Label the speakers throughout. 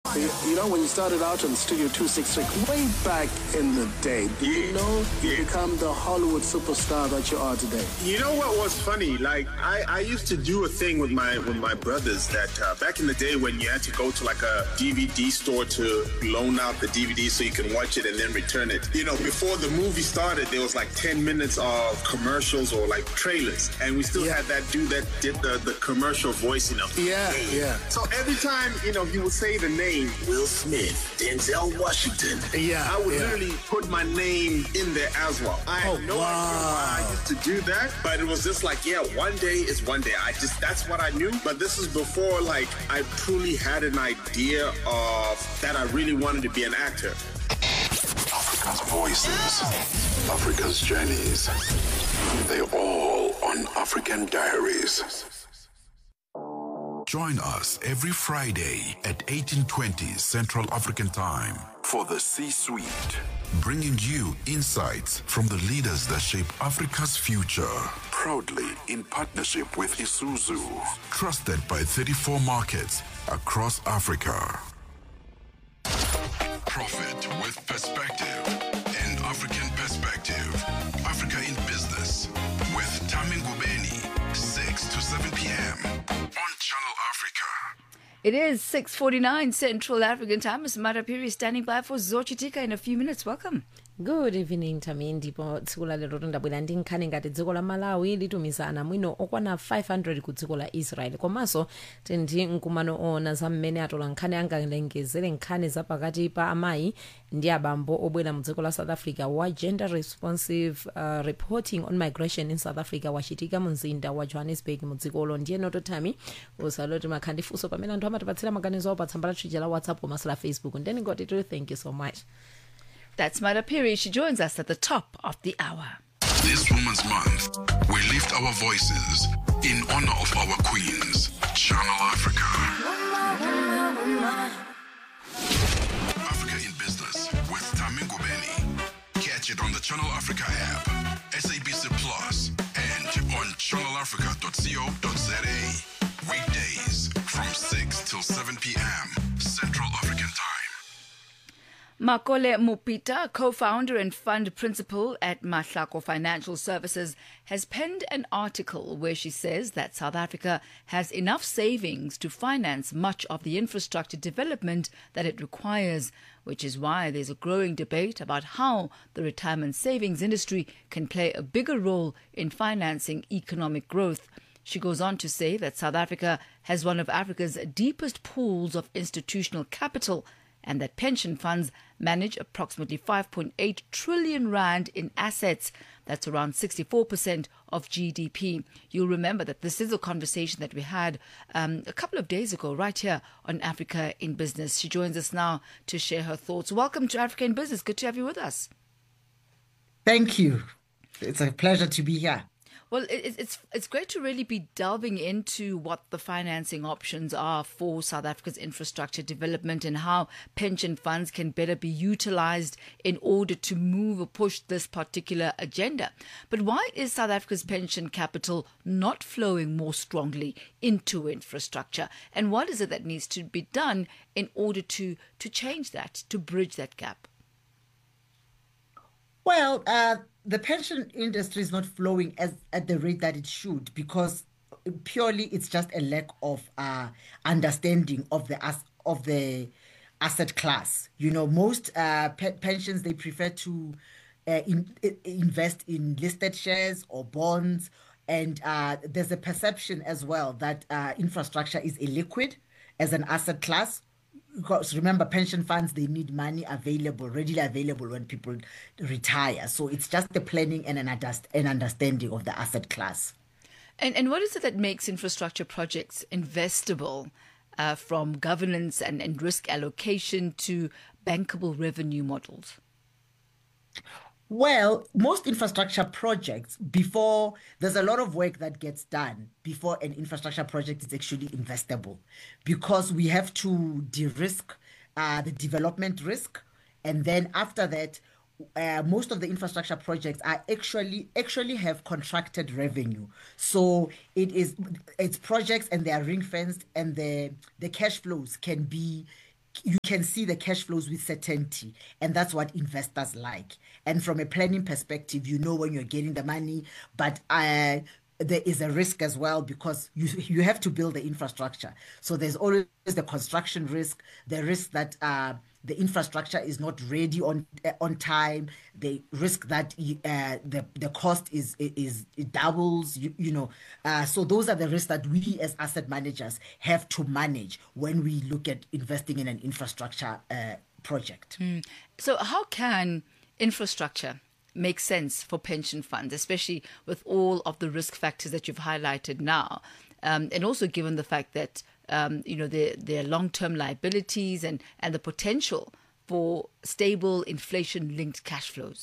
Speaker 1: You know, when you started out on Studio 263, way back in the day, you become the Hollywood superstar that you are today.
Speaker 2: You know what was funny? Like, I used to do a thing with my brothers that back in the day when you had to go to like a DVD store to loan out the DVD so you can watch it and then return it. You know, before the movie started, there was like 10 minutes of commercials or like trailers. And we still had that dude that did the commercial voice, you know.
Speaker 1: Yeah.
Speaker 2: So every time, you know, he would say the name Will Smith, Denzel Washington. I would literally put my name in there as well. I had no idea why I used to do that, but it was just like, one day is one day. That's what I knew. But this is before like I truly had an idea of that I really wanted to be an actor.
Speaker 3: Africa's voices, Africa's journeys. They're all on African Diaries. Join us every Friday at 18:20 Central African Time for the C-Suite, bringing you insights from the leaders that shape Africa's future. Proudly in partnership with Isuzu, trusted by 34 markets across Africa. Profit with perspective, an African perspective. Africa in Business with Tami Ngubeni, 6 to 7 p.m. on Channel Africa.
Speaker 4: It is 6:49 Central African Time. Ms. Madapiri standing by for Zochitika in a few minutes. Welcome.
Speaker 5: Good evening, Tami. Ndipo tsiku la lero ndabwera ndi nkhani ngati dziko la Malawi litumizana mwino okwana 500 ku dziko la Israel. Komanso ndi mkumano ona za mmene atola nkhani angalengezere nkhani za pakati pa amayi ndi abambo obwera mu dziko la South Africa wa Gender Responsive Reporting on Migration in South Africa wachitika mu mzinda wa Johannesburg mu dzikolo. Ndiye noto Tami usaloti makhandi fuso pamene anthu amatipatsira maganizo awo pa tsamba la Twitter la WhatsApp komanso la Facebook. And then got it. Thank you so much.
Speaker 4: That's Madapiri. She joins us at the top of the hour.
Speaker 3: This Women's Month, we lift our voices in honor of our queens. Channel Africa. Africa in Business with Tami Ngubeni. Catch it on the Channel Africa app, SABC Plus, and on channelafrica.co.za. Weekdays from 6 till 7 p.m. Central African Time.
Speaker 4: Makole Mupita, co-founder and fund principal at Mahlako Financial Services, has penned an article where she says that South Africa has enough savings to finance much of the infrastructure development that it requires, which is why there's a growing debate about how the retirement savings industry can play a bigger role in financing economic growth. She goes on to say that South Africa has one of Africa's deepest pools of institutional capital and that pension funds manage approximately 5.8 trillion rand in assets. That's around 64% of GDP. You'll remember that this is a conversation that we had a couple of days ago right here on Africa in Business. She joins us now to share her thoughts. Welcome to Africa in Business. Good to have you with us.
Speaker 6: Thank you. It's a pleasure to be here.
Speaker 4: Well, it's great to really be delving into what the financing options are for South Africa's infrastructure development and how pension funds can better be utilized in order to move or push this particular agenda. But why is South Africa's pension capital not flowing more strongly into infrastructure? And what is it that needs to be done in order to change that, to bridge that gap?
Speaker 6: Well, the pension industry is not flowing at the rate that it should because purely it's just a lack of understanding of the asset class. You know, most pensions, they prefer to invest in listed shares or bonds, and there's a perception as well that infrastructure is illiquid as an asset class. Because remember, pension funds, they need money readily available when people retire. So it's just the planning and an understanding of the asset class.
Speaker 4: And what is it that makes infrastructure projects investable, from governance and risk allocation to bankable revenue models?
Speaker 6: Well, most infrastructure projects, before there's a lot of work that gets done before an infrastructure project is actually investable, because we have to de-risk the development risk, and then after that, most of the infrastructure projects are actually have contracted revenue. So it's projects and they are ring fenced, and the cash flows can be you can see the cash flows with certainty, and that's what investors like. And from a planning perspective, you know when you're getting the money, but there is a risk as well because you have to build the infrastructure. So there's always the construction risk, the risk that the infrastructure is not ready on time, the risk that the cost it doubles, so those are the risks that we as asset managers have to manage when we look at investing in an infrastructure project.
Speaker 4: So how can infrastructure make sense for pension funds, especially with all of the risk factors that you've highlighted now, and also given the fact that there are long-term liabilities and the potential for stable inflation-linked cash flows?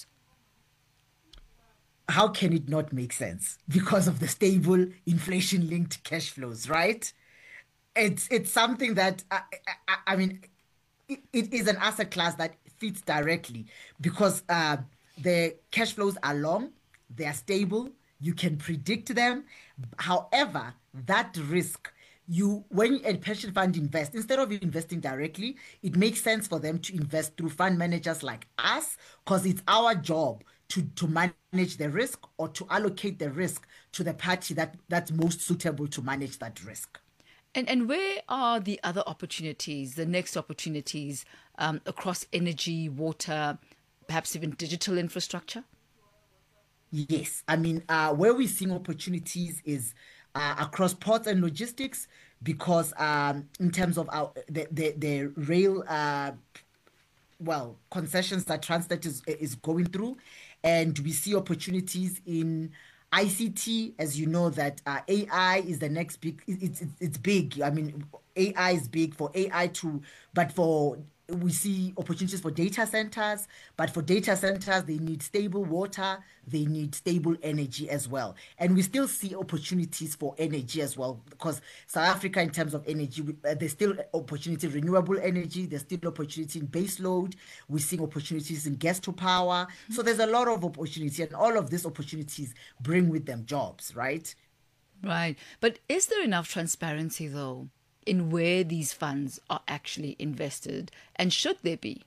Speaker 6: How can it not make sense? Because of the stable inflation-linked cash flows, right? It's something that I mean, it is an asset class that fits directly because the cash flows are long, they are stable, you can predict them. However, that risk, when a pension fund invests, instead of investing directly, it makes sense for them to invest through fund managers like us because it's our job to manage the risk or to allocate the risk to the party that's most suitable to manage that risk.
Speaker 4: And where are the other opportunities, the next opportunities across energy, water, perhaps even digital infrastructure?
Speaker 6: Yes. I mean, where we're seeing opportunities is across ports and logistics because in terms of the rail concessions that Transnet is going through, and we see opportunities in ICT, as you know, that AI is the next big. It's big. I mean, AI is big for AI too, but we see opportunities for data centers, but for data centers, they need stable water, they need stable energy as well. And we still see opportunities for energy as well, because South Africa, in terms of energy, there's still opportunity in renewable energy, there's still opportunity in base load, we're seeing opportunities in gas to power. So there's a lot of opportunity, and all of these opportunities bring with them jobs, right?
Speaker 4: Right. But is there enough transparency, though, in where these funds are actually invested, and should there be?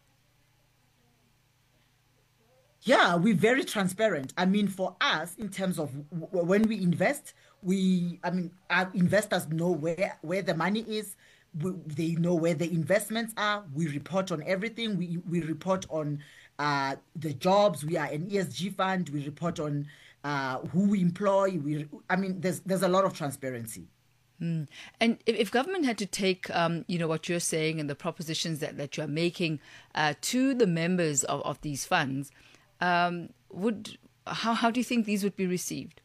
Speaker 6: Yeah, we're very transparent. I mean, for us, in terms of when we invest, our investors know where the money is. They know where the investments are. We report on everything. We report on the jobs. We are an ESG fund. We report on who we employ. There's a lot of transparency.
Speaker 4: And if government had to take, what you're saying and the propositions that you're making to the members of these funds, how do you think these would be received?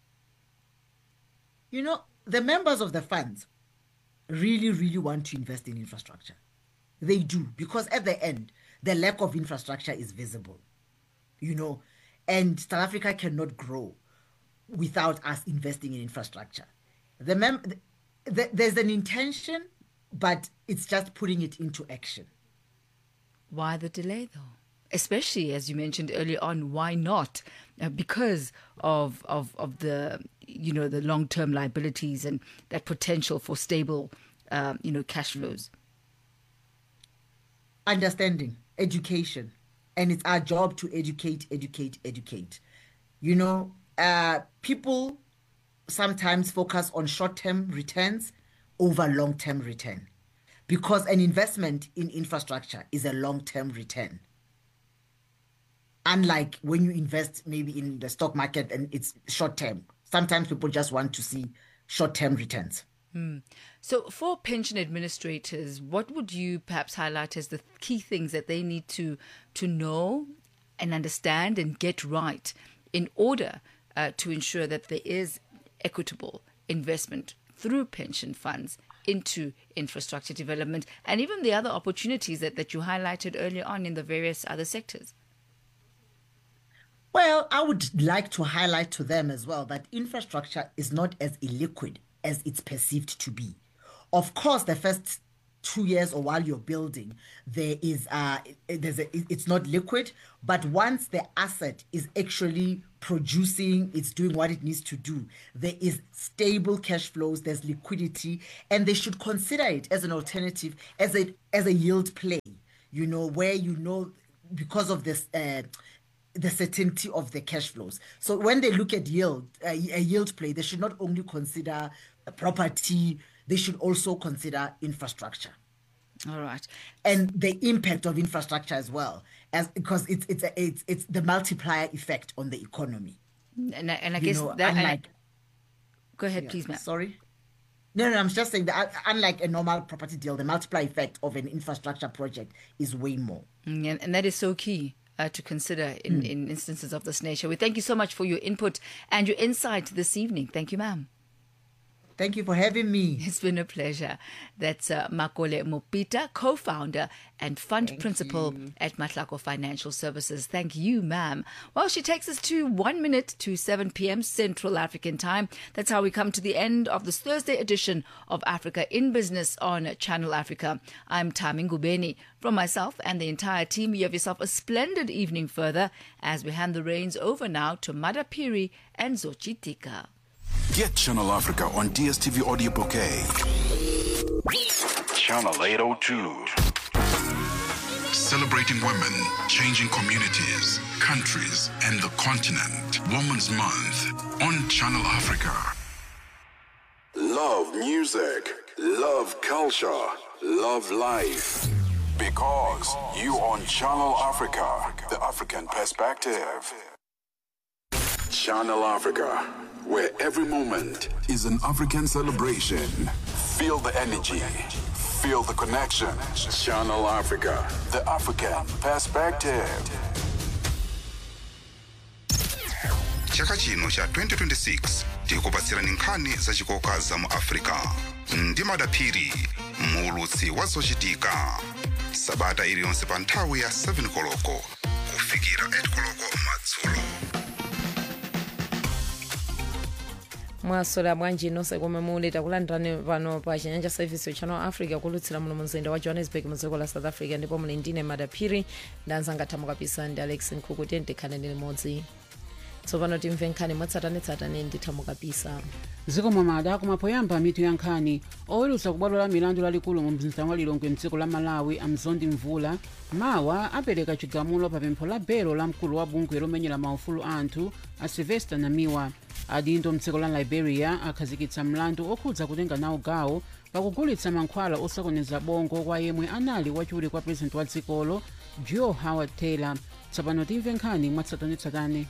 Speaker 6: The members of the funds really, really want to invest in infrastructure. They do, because at the end, the lack of infrastructure is visible, and South Africa cannot grow without us investing in infrastructure. There's an intention, but it's just putting it into action.
Speaker 4: Why the delay, though? Especially, as you mentioned earlier on, why not? Because of the the long-term liabilities and that potential for stable cash flows.
Speaker 6: Understanding, education, and it's our job to educate. People sometimes focus on short-term returns over long-term return, because an investment in infrastructure is a long-term return. Unlike when you invest maybe in the stock market and it's short-term, sometimes people just want to see short-term returns.
Speaker 4: So for pension administrators, what would you perhaps highlight as the key things that they need to know and understand and get right in order to ensure that there is equitable investment through pension funds into infrastructure development and even the other opportunities that you highlighted earlier on in the various other sectors?
Speaker 6: Well, I would like to highlight to them as well that infrastructure is not as illiquid as it's perceived to be. Of course, the first 2 years or while you're building, it's not liquid. But once the asset is actually producing, it's doing what it needs to do, there is stable cash flows, there's liquidity, and they should consider it as an alternative, as a yield play, where because of this the certainty of the cash flows. So when they look at a yield play, they should not only consider property, they should also consider infrastructure.
Speaker 4: All right.
Speaker 6: And the impact of infrastructure as well, because it's the multiplier effect on the economy.
Speaker 4: And I guess that go ahead, please, ma'am.
Speaker 6: Sorry. No, I'm just saying that unlike a normal property deal, the multiplier effect of an infrastructure project is way more.
Speaker 4: And that is so key to consider in instances of this nature. We thank you so much for your input and your insight this evening. Thank you, ma'am.
Speaker 6: Thank you for having me.
Speaker 4: It's been a pleasure. That's Makole Mopita, co-founder and fund principal at Mahlako Financial Services. Thank you, ma'am. Well, she takes us to 1 minute to 7 p.m. Central African Time. That's how we come to the end of this Thursday edition of Africa in Business on Channel Africa. I'm Tami Ngubeni. From myself and the entire team, you have yourself a splendid evening further as we hand the reins over now to Madapiri and Zochitika.
Speaker 3: Get Channel Africa on DSTV Audio Bouquet. Channel 802. Celebrating women, changing communities, countries, and the continent. Women's Month on Channel Africa. Love music, love culture, love life. Because you on Channel Africa, the African perspective. Channel Africa, where every moment is an African celebration. Feel the energy, feel the connection. Channel Africa, the African perspective.
Speaker 7: Chaka chino cha 2026 tikupatsirani nkhani zachikoka za mu Africa ndi Madapiri muulutsi wa zochitika sabata iliyonse pa nthawi ya 7 koloko kufikira 8 koloko madzulo.
Speaker 5: Mwasola bwanji nonse komwe muli takulandirani pano pa Chinyanja Service Channel Africa kulutsira muno mzinda wa Johannesburg mdziko la South Africa, ndipo muli ndine Madapiri ndanzanga thamu kapisa ndi Alex Nkhuku tikhaleni limodzi. Tsopano timve nkhani mwatsatanetsatane ndi thamu kapisa.
Speaker 8: Zikomo mada kumapoyamba mitu ya nkhani oweruza kubwalo la milandu lalikulu mu mzinda wa Lilongwe mdziko la Malawi Amzondi Mvula mawa apereka chigamulo pa pempho la belo la mkulu wa bungwe lomenyera maufulu anthu a Sylvester Namiwa. Adindo mdziko la Liberia akhazikitsa mlandu okhudza kutenga nawo gawo pakugulitsa mankhwala osokoneza bongo kwa yemwe anali wachiwiri kwa president wa dzikolo Joe Howard Taylor. Tsopano timve nkhani mwatsatanetsatane.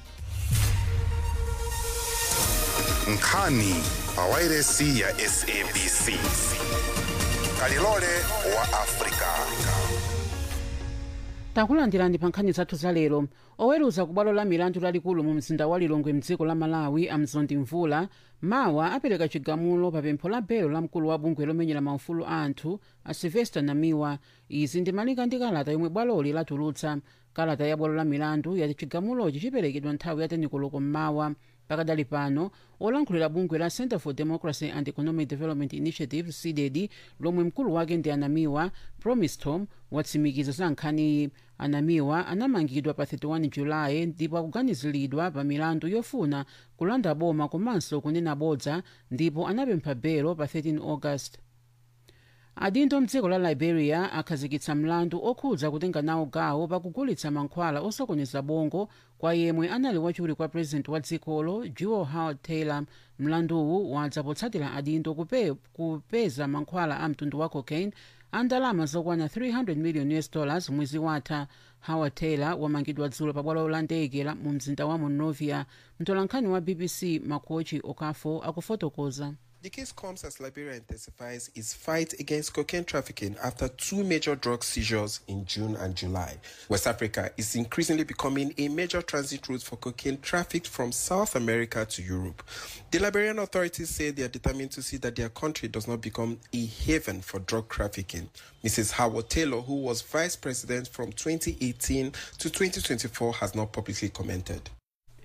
Speaker 7: Nkhani pa wairesi ya SABC. Kalilole wa Afrika.
Speaker 8: Takulandirani pa nkhani zathu za lero. Oweruza kubwalo la milandu lalikulu mu mzinda wa Lilongwe mdziko la Malawi Amzondi Mvula mawa apereka chigamulo pa pempho la belo la mkulu wa bungwe lomenyera maufulu anthu a Sylvester Namiwa. Izi ndi malika ndi kalata yomwe bwaloli latulutsa. Kalata ya bwalo la milandu yati chigamulochi chiperekedwa nthawi ya 10 koloko mmawa. Pakadali pano olankhulira bungwe la Center for Democracy and Economic Development Initiative CDD lomwe mkulu wake ndi Anamiwa Promised Home watsimikiza za nkhaniyi. Anamiwa anamangidwa pa 31 Julayi ndipo akuganiziridwa pa milandu yofuna kulanda boma komanso kunena bodza ndipo anapempha belo pa 13 August. Adindo mdziko la Liberia akhazikitsa mlandu okhudza kutenga nawo gawo pakugulitsa mankhwala osokoneza bongo kwa yemwe anali wachiwiri kwa president wa dzikolo Joe Howard Taylor. Mlanduwu wadza potsatira adindo kupeza mankhwala a mtundu wa cocaine a ndalama zokwana $300 million mwezi watha. Howard Taylor wamangidwa dzulo pa bwalo la ndege mu mzinda wa Monrovia. Mtolankhani wa BBC Makochi Okafo akufotokoza.
Speaker 9: The case comes as Liberia intensifies its fight against cocaine trafficking after 2 major drug seizures in June and July. West Africa is increasingly becoming a major transit route for cocaine trafficked from South America to Europe. The Liberian authorities say they are determined to see that their country does not become a haven for drug trafficking. Mrs. Howard Taylor, who was vice president from 2018 to 2024, has not publicly commented.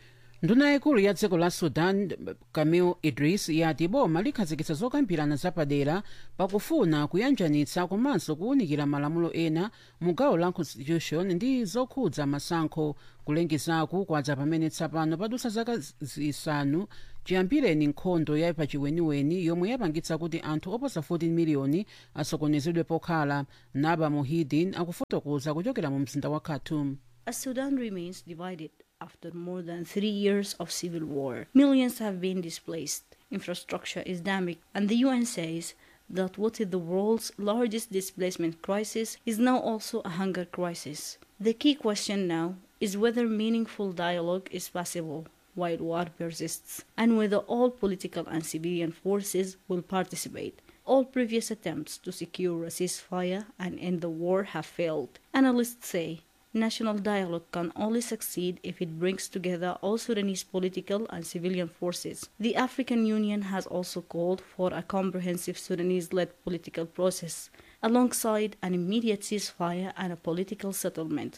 Speaker 8: nduna yaikulu ya dziko la sudan Camille Idris yati boma likhazikitsa zokambirana zapadera pakufuna kuyanjanitsa komanso kuwunikira malamulo ena mu gawo la constitution ndi zokhudza masankho. Kulengezaku kwadza pamene tsopano padutsa zaka zisanu chiyambireni nkhondo ya pachiweniweni yomwe yapangitsa kuti anthu oposa 14 miliyoni asokonezedwe pokhala. Naba Muhyiddin akufotokoza kuchokera mu mzinda wa Khartoum.
Speaker 10: As Sudan remains divided after more than 3 years of civil war, millions have been displaced, infrastructure is damaged, and the UN says that what is the world's largest displacement crisis is now also a hunger crisis. The key question now is whether meaningful dialogue is possible while war persists, and whether all political and civilian forces will participate. All previous attempts to secure a ceasefire and end the war have failed. Analysts say national dialogue can only succeed if it brings together all Sudanese political and civilian forces. The African Union has also called for a comprehensive Sudanese-led political process, alongside an immediate ceasefire and a political settlement.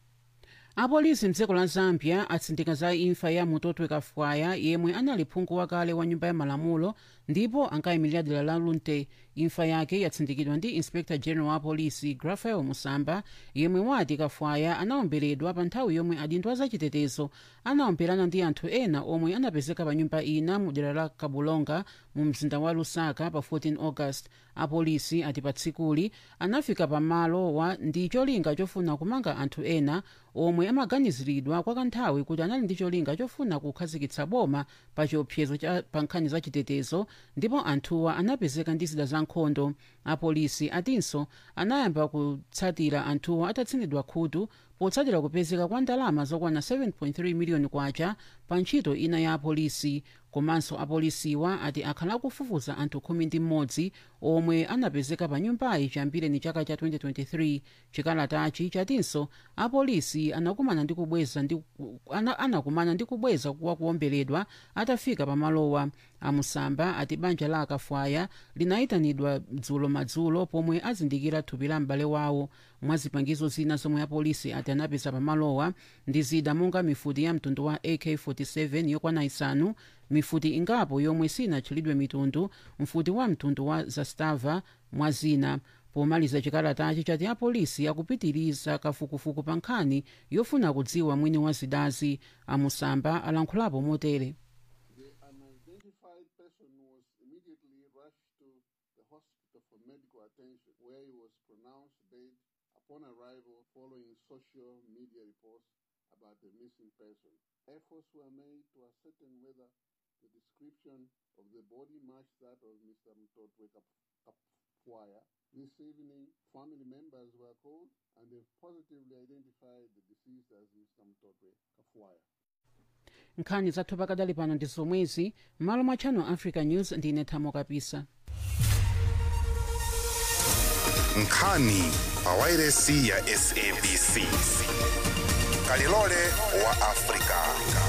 Speaker 8: Apolisi mdziko la Zambia atsindika za imfa ya Mutotwe Kafwaya yemwe anali phungu wakale wa nyumba ya malamulo ndipo ankayimirira dera la Lunte. Imfa yake yatsindikidwa ndi Inspector General wa Polisi Grafael Musamba yemwe wati Kafwaya anaomberedwa pa nthawi yomwe adindo azachitetezo anaomberana ndi anthu ena omwe anapezeka pa nyumba ina mu dera la Kabulonga mu mzinda wa Lusaka pa 14 August. Apolisi ati pa tsikuli anafika pamalo ndi cholinga chofuna kumanga anthu ena omwe amaganiziridwa kwa kanthawi kuti anali ndi cholinga chofuna kukhazikitsa boma pa chiopsezo pa nkhani za chitetezo, ndipo anthuwa anapezeka ndi zida za nkhondo. Apolisi atinso anayamba kutsatira anthuwa atatsinidwa khutu potsatira kupezeka kwa ndalama zokwana 7.3 miliyoni kwacha pa ntchito ina ya apolisi. Komanso apolisiwa ati akhala akufufuza anthu 11 omwe anapezeka pa nyumbayi chiyambireni chaka cha 2023. Chikalatachi chatinso apolisi anakumana ndi kubweza kwa kuomberedwa atafika pamalowa. Amusamba ati banja la Kafwaya linayitanidwa dzulo madzulo pomwe azindikira thupi la m'bale wawo. Mwazipangizo zina zomwe apolisi ati anapeza pamalowa ndi zida monga mifuti ya mtundu wa AK-47 yokwana isanu, mifuti ingapo yomwe sinatchulidwe mitundu, mfuti wa mtundu wa Zastava mwazina. Pomaliza chikalatachi chati apolisi akupitiriza kafukufuku pa nkhani yofuna kudziwa mwini wa zidazi. Amusamba alankhulapo motere.
Speaker 11: Where he was pronounced dead upon arrival following social media reports about the missing person. Efforts were made to ascertain whether the description of the body matched that of Mr. Mutotwe Kafwaya. This evening, family members were called and they've positively identified the deceased as Mr. Mutotwe Kafwaya.
Speaker 8: Nkhani zathu pakadali pano ndi zomwezi. M'malo mwa Channel Africa News ndine Thamo Kapisa.
Speaker 7: Nkhani pawairesi ya SABC. Kalilole wa Afrika.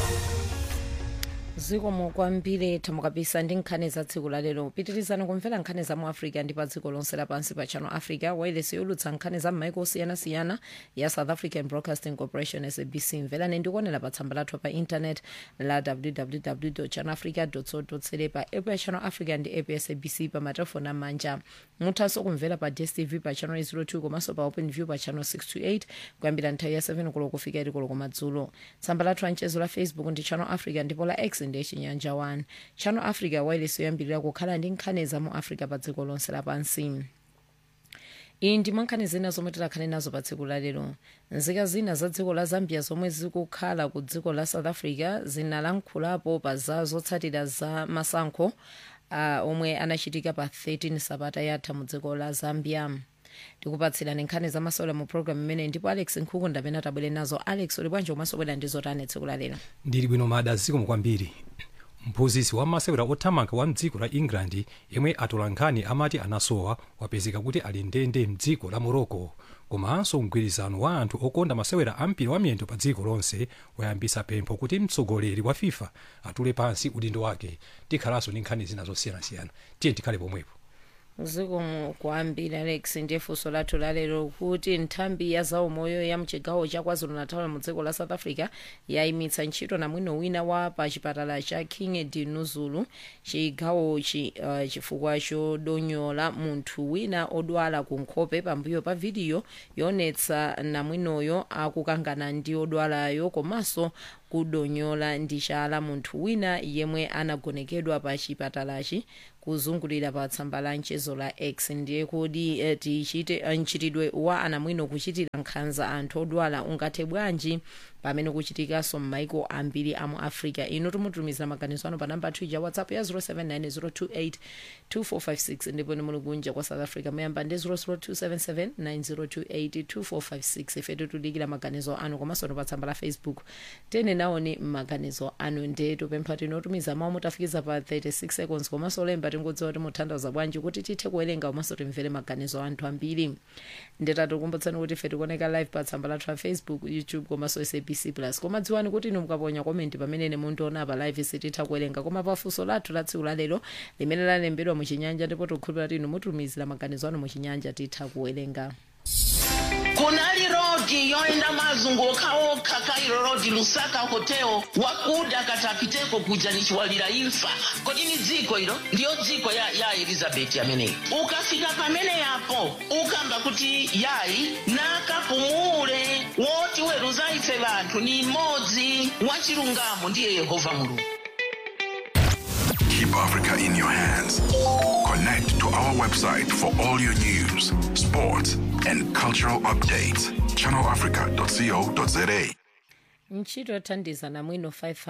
Speaker 5: zikomo kwambiri Thamo Kapisa ndi nkhani za tsiku la lero. Pitirizani kumvera nkhani za mu Africa ndi pa dziko lonse lapansi pa Channel Africa, wireless yolutsa nkhani za m'maiko osiyanasiyana ya South African Broadcasting Corporation SABC. Mverani ndi kuonera pa tsamba lathu pa internet la www.channelafrica.co.za, pa app ya Channel Africa ndi app ya SABC pa matelefoni amanja. Muthanso kumvera pa DSTV pa Channel 02 komanso pa OpenView pa Channel 628 kuyambira nthawi ya 7 koloko kufika 8 koloko madzulo. Tsamba lathu la mchezo la Facebook ndi Channel Africa ndipo la X ndi Chinyanja 1. Channel Africa wireless yoyambirira kukhala ndi nkhani za mu Africa pa dziko lonse lapansi. Iyi ndi nkhani zina zomwe tikhale nazo pa tsiku la lero. Nzika zina za dziko la Zambia zomwe zikukhala ku dziko la South Africa zinalankhulapo pa zotsatira za masankho omwe anachitika pa 13 Sabata yatha mu dziko la Zambia. Tikupatsirani nkhani za masewera mu program imene ndipo Alex Nkhuku ndapena tabwere nazo. Alex, uli bwanji umasobwera ndi zotani tsiku la lero?
Speaker 12: Ndili bwino mada zikomo kwambiri. Mphunzitsi wa masewera othamanga wa mdziko la England yemwe atola nkhani amati anasowa wapezeka kuti ali ndende mdziko la Morocco. Komanso mgwirizano wa anthu okonda masewera ampira wa miyendo pa dziko lonse wayambisa pempho kuti mtsogoleri wa FIFA atule pansi udindo wake. Tikhalanso ndi nkhani zina zosiyanasiyana. Tiye tikhale pomwepo.
Speaker 5: zikomo kwambiri Alex. Ndiye funso lathu lalero kuti nthambi ya zaumoyo ya mchigawo cha KwaZulu-Natal mu dziko la South Africa yayimitsa ntchito namwino wina wa pa chipatala cha King Dinuzulu chigawo chifukwa chodonyola munthu wina odwala ku nkhope pambuyo pa video yonetsa namwinoyo akukangana ndi odwalayo komanso kudonyola ndi chala munthu wina yemwe anagonekedwa pa chipatalachi kuzungulira pa tsamba la mchezo la X. Ndiye kuti tichite mchitidwe wa anamwino kuchitira nkhanza anthu odwala ungathe bwanji pamene kuchitikanso m'maiko ambiri a mu Africa. Ino tumutumiza maganizo anu pa namba 2 ya WhatsApp ya 0790282456 ndipo ni muli kunja kwa South Africa muyamba ndi 0027790282456. Ife tudikira maganizo anu komanso pa tsamba la Facebook tene naoni maganizo anu ndi tupempha tinotumiza mawu mutafikiza pa 36 seconds komanso lemba tingodziwa kuti muthandaza bwanji kuti tithe kuwerenga komanso timvere maganizo anthu ambiri. Nditatu kumbutsani kuti ife tikuoneka live pa tsamba lathu la Facebook, YouTube komanso SABC Plus. Koma dziwani kuti inu mukaponya komenti pamene mundiona pa live sititha kuwerenga koma pa funso lathu la tsiku lalero limene lalembedwa mu Chinyanja ndipo tikhulupirira kuti inu mutumizira maganizo anu mu Chinyanja titha kuwerenga.
Speaker 13: Kunali rodi yoenda mazunguka okha Cairo Road Lusaka Hotel wakuda katapiteko kuja nichiwalira imfa kodi ni dziko ilo ndiyo dziko ya Elizabeth ameneyi. Ukafika pamene yapo ukamba kuti yayi nakapumule woti weruza ife vanthu ni mmodzi wachilungamo ndiye Yehova Mulungu.
Speaker 3: Keep Africa in your hands. Connect to our website for all your news, sports, and cultural updates. channelafrica.co.za.
Speaker 5: Ntchito yothandiza namwino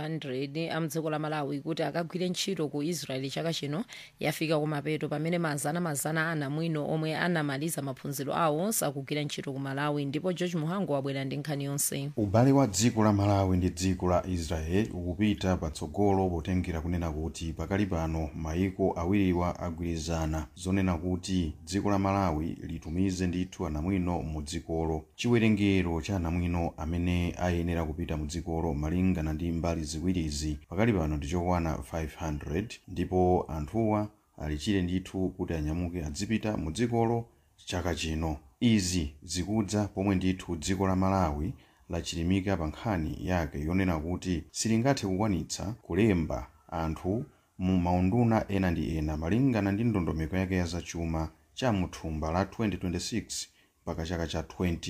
Speaker 5: 500 amdziko la Malawi kuti akagwire ntchito ku Israeli chaka chino yafika kumapeto pamene mazana anamwino omwe anamaliza maphunziro awo sakugwira ntchito ku Malawi. Ndipo George Muhango wabwera ndi nkhani yonse.
Speaker 14: Ubale wa dziko la Malawi ndi dziko la Israel ukupita patsogolo potengera kunena kuti pakali pano maiko awiriwa agwirizana zonena kuti dziko la Malawi litumize ndithu anamwino mu dzikolo. Chiwerengero cha anamwino amene ayenera kupita mu dzikolo malingana ndi mbali ziwirizi pakali pano ndichokwana 500 ndipo anthuwa alichire ndithu kuti anyamuke adzipita mu dzikolo chaka chino. Izi zikudza pomwe ndithu dziko la Malawi lachilimika pa nkhani yake yonena kuti silingathe kukwanitsa kulemba anthu mu maunduna ena ndi ena malingana ndi ndondomeko yake ya zachuma cha muthumba la 2026 mpaka chaka cha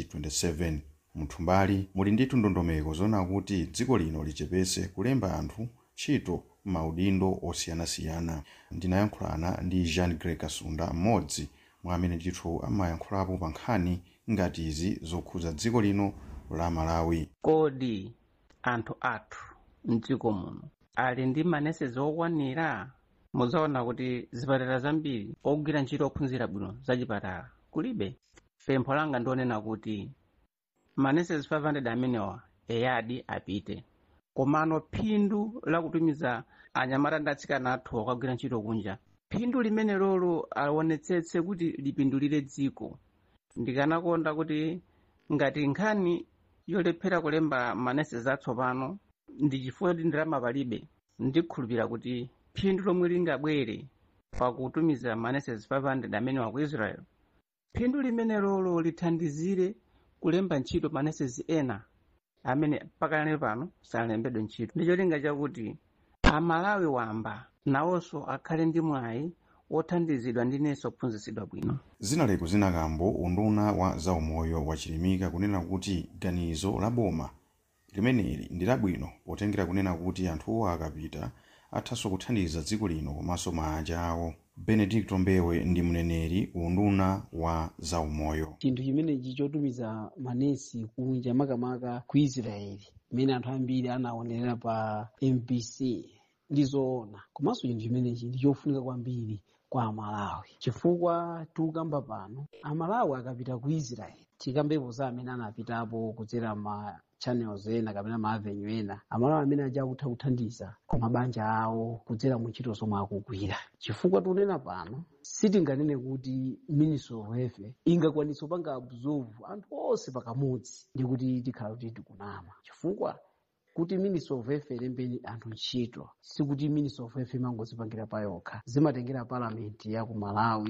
Speaker 14: 2027. Muthumbali muli ndithu ndondomeko zona kuti dziko lino lichepese kulemba anthu ntchito maudindo osiyanasiyana. Ndinayankhulana ndi Jean Grey Kasunda, mmodzi mwa amene ndithu amayankhulapo pa nkhani ngati izi zokhudza dziko lino la Malawi.
Speaker 8: Kodi anthu athu mdziko muno ali ndi manesi okwanira? Muzaona kuti zipatala zambiri ogwira ntchito ophunzira bwino zachipatala kulibe. Pempho langa ndionena kuti manesi 500 amenewa eyadi apite, komano phindu lakutumiza anyamata ndi atsikana athu okagwira ntchito kunja, phindu limene lolo aonetsetse kuti lipindulire dziko. Ndikanakonda kuti ngati nkhani yolephera kulemba manesi zatsopano ndi chifukwa kuti ndalama palibe, ndikhulupirira kuti phindu lomwe lingabwere pakutumiza manesi 500 amenewa ku Israel, phindu limene lolo lithandizire kulemba ntchito manesi ena amene pakale pano salembedwe ntchito. Ndicho linga chakuti Amalawi wamba nawonso akhale ndi mwayi wothandizidwa ndi nesi ophunzitsidwa bwino.
Speaker 14: Zinaleko zinakambo unduna wa zaumoyo wachilimika kunena kuti ganizo la boma limeneli ndi labwino potengera kunena kuti anthuwo akapita athanso kuthandiza dziko lino komanso manja awo. Benedicto Mbewe ndi mneneri unduna wa zaumoyo.
Speaker 15: Chinthu chimenechi chotumiza manesi kunja makamaka ku Israeli imene anthu ambiri anaonerera pa MBC ndizoona, komanso chinthu chimenechi ndi chofunika kwambiri kwa Amalawi chifukwa tikukamba pano Amalawi akapita ku Israeli tikambepo za amene anapitapo kudzera ma channels ena kapena ma avenue ena, Amalawi amene achakutha kuthandiza kwa mabanja awo kudzera mu ntchito zomwe akugwira. Chifukwa tunena pano sitinganene kuti Ministry of Health ingakwanitsa kupanga absorb anthu onse pakamodzi ndi kuti tikhala kuti tikunama, chifukwa kuti Ministry of Health ilembe anthu ntchito sikuti Ministry of Health imangozipangira pa yokha, zimatengera parliament ya ku Malawi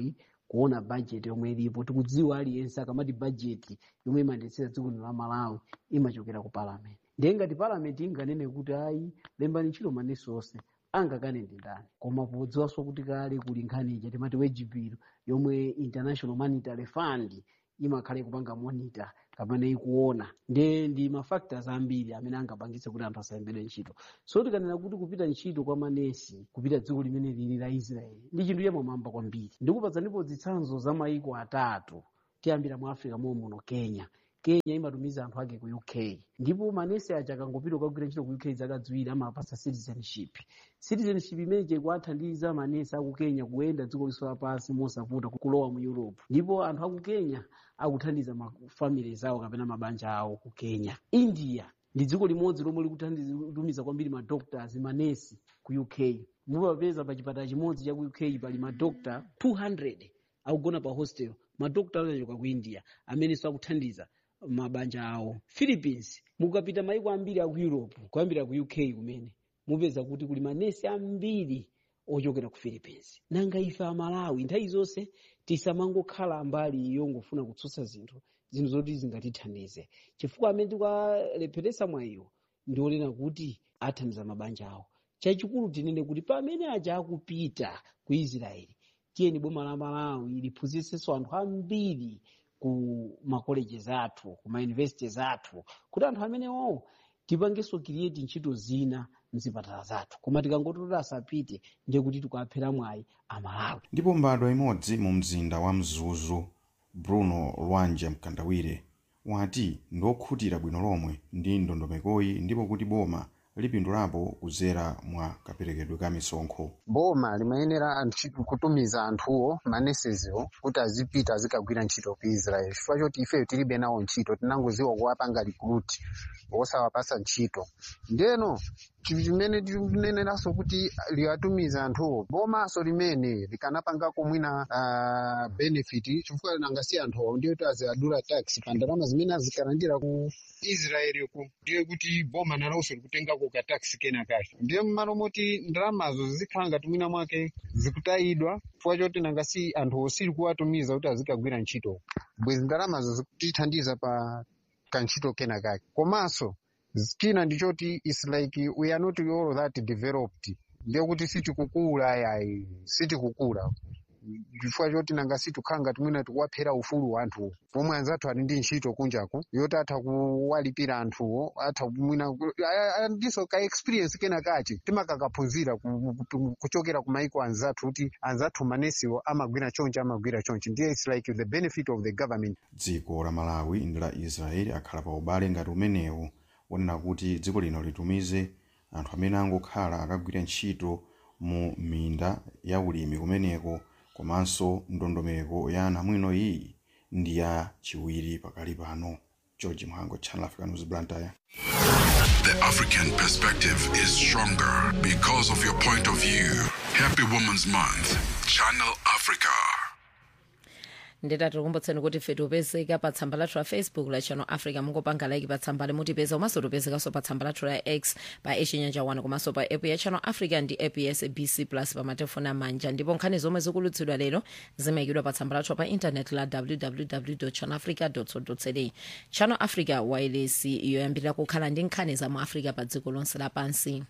Speaker 15: kuona bajeti yomwe ilipo. Tikudziwa aliyense akamati bajeti yomwe imayendetsera dziko lino la Malawi imachokera ku parliament. Ndiye ngati parliament inganene kuti ayi lembani ntchito manesi onse, angakane ndi ndani? Koma podziwanso kuti kale kuli nkhani ija timati wage bill yomwe International Monetary Fund imakhale kupanga monitor kapena ikuona. Ndi mafactors ambiri amene angapangitse kuti anthu asayembere ntchito. So tikanena kuti kupita ntchito kwa manesi kupita dziko limene lili la Israeli ndi chinthu chamamamba kwambiri. Ndikupatsanipo zitsanzo za maiko atatu. Tiyambira mu Africa muno Kenya. Kenya imatumiza anthu ake ku UK. Ndipo manesi aja akangopita kugwira ntchito ku UK zaka ziwiri amapasa citizenship. Citizenship imene ikuthandiza manesi aku Kenya kuyenda dziko lonse lapansi mosavuta kulowa mu Europe. Ndipo anthu aku Kenya akuthandiza mafamily zawo kapena mabanja awo ku Kenya. India ndi dziko limodzi lomwe likutumiza kwambiri madoctors, manesi ku UK. Mupapeza pa chipatala chimodzi cha ku UK pali madoctor 200 akugona pa hostel. Madoctor achoka ku India amene akuthandiza mabanja awo. Philippines mukapita maiko ambiri aku Europe kuyambira ku UK kumene mupeza kuti kuli manesi ambiri ochokera ku Philippines. Nanga ife Malawi nthawi zonse tisamangokhala ambali yongofuna kutsutsa zinthu zoti zingatithandize. Chifukwa amene tikalepheresa mwayiwo ndionena kuti athandiza mabanja awo. Chachikulu tinene kuti pamene aja akupita ku Israeli, tiyeni boma la Malawi liphunzitsenso anthu ambiri ku macolleges athu, ku universities athu, kuti anthu amenewo tipangenso create ntchito zina mzipatala zathu. Koma tikangototi asapite ndiye kuti tikuaphera mwayi Amalawi.
Speaker 14: Ndipo mbadwa imodzi mu mzinda wa Mzuzu, Bruno Lwanja Mkandawire, wati ndokhutira bwino lomwe ndi ndondomekoyi ndipo kuti boma lipindulapo kuzera mwa kaperekedwe ka misonkho.
Speaker 16: Boma limayenera kutumiza anthuwo manesesiwo kuti azipita azikagwira ntchito ku Israeli. Chifukwa choti ifeyo tilibe nawo ntchito, tinangoziwa kuwapanga recruit osawapasa ntchito. Ndeno chimene tikuneneranso kuti liwatumiza anthuwo, bomaso limene likanapangako mwina benefit, chifukwa nangasi anthuwo ndiyo azadula tax pa ndalama zimene azikalandira ku Israeli ku, ndiye kuti boma nalonso likutengako ka tax kena kacho. Ndiye mmalo moti ndalamazo zikhala ngati mwina mwake zikutayidwa, chifukwa choti nangasi anthuwo sili kuwatumiza kuti azikagwira ntchito. Bwezi ndalamazo zikutithandiza pa kantchito kena kake. Komanso china ndichoti it's like we are not all that developed. Ndiyo kuti sitikukula yayi, sitikukula. Chifukwa choti nangasi tukhala ngati mwina tikuwaphera ufulu wa anthuwo. Pomwe anzathu ali ndi ntchito kunjako yoti atha kuwalipira anthuwo, atha mwina ndiso ka experience kena kachi timakakaphunzira kuchokera ku maiko anzathu kuti anzathu manesiwo amagwira chonchi. Ndiye it's like the benefit of the government.
Speaker 14: Dziko la Malawi ndi la Israeli akhala pa ubale ngati umenewu wonena kuti dziko lino litumize anthu amene angokhala akagwira ntchito mu minda ya ulimi kumeneko, komanso ndondomeko ya namwino iyi ndi ya chiwiri pakali pano. George Mhango, Channel Africa News, Blantyre.
Speaker 3: The African perspective is stronger because of your point of view. Happy Women's Month. Channel Africa.
Speaker 5: Ndeta tikumbutseni kuti ife tipezeka pa tsamba lathu la Facebook la Channel Africa, mungopanga like pa tsamba limutipeza, komanso tipezekanso pa tsamba lathu la X pa Chinyanja 1, komanso pa app ya Channel Africa ndi app ya SABC Plus pa matelefoni amanja. Ndipo nkhani zomwe zikulutsidwa lero zimayikidwa pa tsamba lathu pa internet la www.channelafrica.co.za. Channel Africa wireless yoyambirira kukhala ndi nkhani za mu Africa pa dziko lonse lapansi.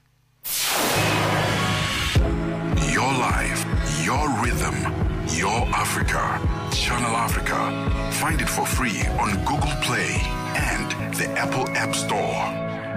Speaker 3: Your life, your rhythm, your Africa. Channel Africa. Find it for free on Google Play and the Apple App Store.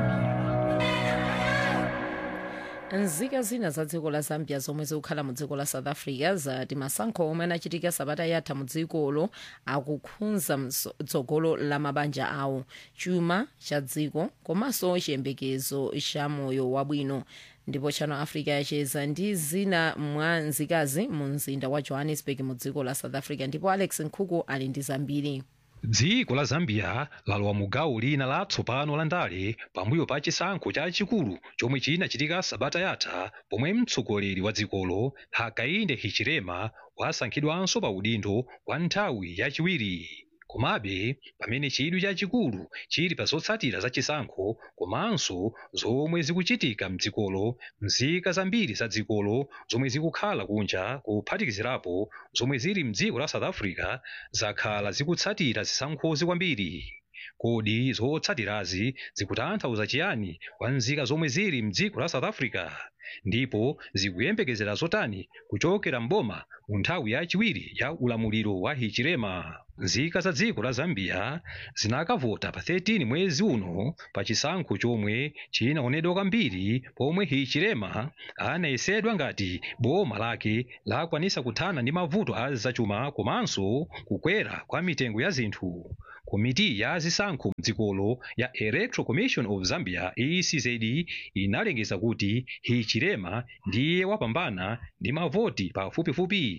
Speaker 5: Nzika zina za dziko la Zambia zomwe zikukhala mu dziko la South Africa zati masankho omwe anachitika sabata yatha mu dzikolo akukhudza tsogolo la mabanja awo, chuma cha dziko komanso chiyembekezo cha moyo wabwino. Ndipo Channel Africa yacheza ndi zina mwa nzikazi mu mzinda wa Johannesburg mu dziko la South Africa, ndipo Alex Nkhuku ali ndi zambiri.
Speaker 12: dziko la Zambia lalowa mu gawo lina latsopano la ndale pambuyo pa chisankho chachikulu chomwe chinachitika sabata yatha, pomwe mtsogoleri wa dzikolo Hakainde Hichilema wasankhidwanso pa udindo wa nthawi yachiwiri. komabe pamene chidwi chachikulu chili pa zotsatira za chisankho komanso zomwe zikuchitika mdzikolo, nzika zambiri za dzikolo zomwe zikukhala kunja kuphatikizirapo zomwe zili mdziko la South Africa zakhala zikutsatira zisankhozi kwambiri. Kodi zotsatirazi zikutanthauza chiyani kwa nzika zomwe zili mdziko la South Africa, ndipo zikuyembekezera zotani kuchokera mboma mu nthawi yachiwiri ya ulamuliro wa Hichilema? Nzika za dziko la Zambia zinakavota pa 13 mwezi uno pa chisankho chomwe chinaonedwa kwambiri, pomwe Hichilema anayesedwa ngati boma lake lakwanisa kuthana ndi mavuto a zachuma komanso kukwera kwa mitengo ya zinthu. Komiti ya zisankho mdzikolo ya Electoral Commission of Zambia ECZD inalengeza kuti Hichilema ndiye wapambana ndi mavoti pafupifupi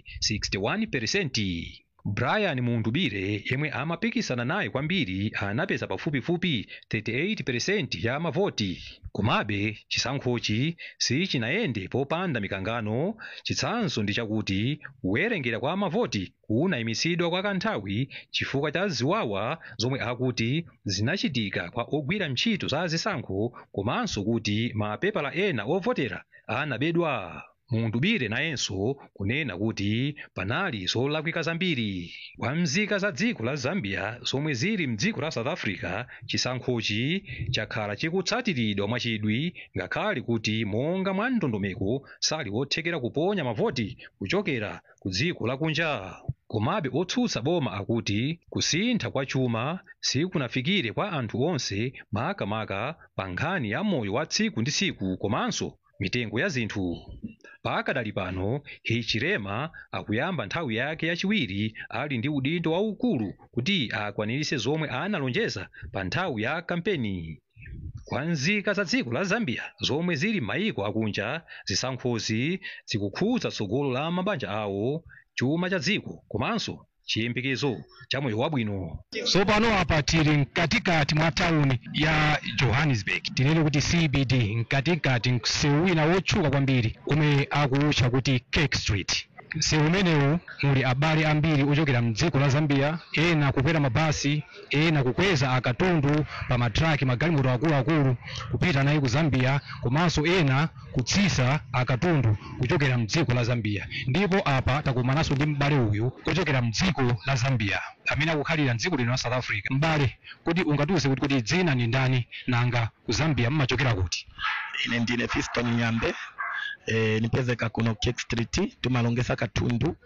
Speaker 12: 61%. Brian Mundubire yemwe amapikisana naye kwambiri anapeza pafupifupi 38% ya mavoti. Komabe chisankhochi sichinayende popanda mikangano. Chitsanzo ndi chakuti kuwerengera kwa mavoti kunayimisidwa kwa kanthawi chifukwa cha ziwawa zomwe akuti zinachitika kwa ogwira ntchito za zisankho komanso kuti mapepala ena ovotera anabedwa. Mundubire nayenso kunena kuti panali zolakwika zambiri. Kwa nzika za dziko la Zambia zomwe zili mdziko la South Africa, chisankhochi chakhala chikutsatiridwa mwachidwi, ngakhale kuti monga mwa ndondomeko sali othekera kuponya mavoti kuchokera ku dziko lakunja. Komabe otsutsa boma akuti kusintha kwa chuma sikunafikire kwa anthu onse, makamaka pa nkhani ya moyo wa tsiku ndi tsiku komanso mitengo ya zinthu. Pakadali pano Hichilema akuyamba nthawi yake yachiwiri ali ndi udindo waukulu kuti akwanirise zomwe analonjeza pa nthawi ya kampeni. Kwa nzika za dziko la Zambia zomwe zili m'mayiko akunja, zisankhozi zikukhudza tsogolo la mabanja awo, chuma cha dziko komanso chiyembekezo cha moyo wabwino.
Speaker 17: Tsopano apa tili mkatikati mwa tawuni ya Johannesburg, tinene kuti CBD, mkatikati msewu wina wotchuka kwambiri umwe akuutcha kuti Cake Street. Msewu umenewu muli abale ambiri ochokera mdziko la Zambia, ena kukwera mabasi, ena kukweza akatundu pa matraki magalimoto akuluakulu kupita naye ku Zambia, komanso ena kutsisa akatundu kuchokera mdziko la Zambia. Ndipo apa takumananso ndi m'bale uyu ochokera mdziko la Zambia amene akukhalira mdziko lino la South Africa. M'bale, kuti ungatiwuze kuti dzina ni ndani nanga ku Zambia mmachokera kuti?
Speaker 18: Ine ndine Fiston Nyambe, nipezeka kuno Cake Street, tumalongesa katundu,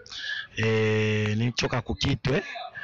Speaker 18: nichoka kukitwe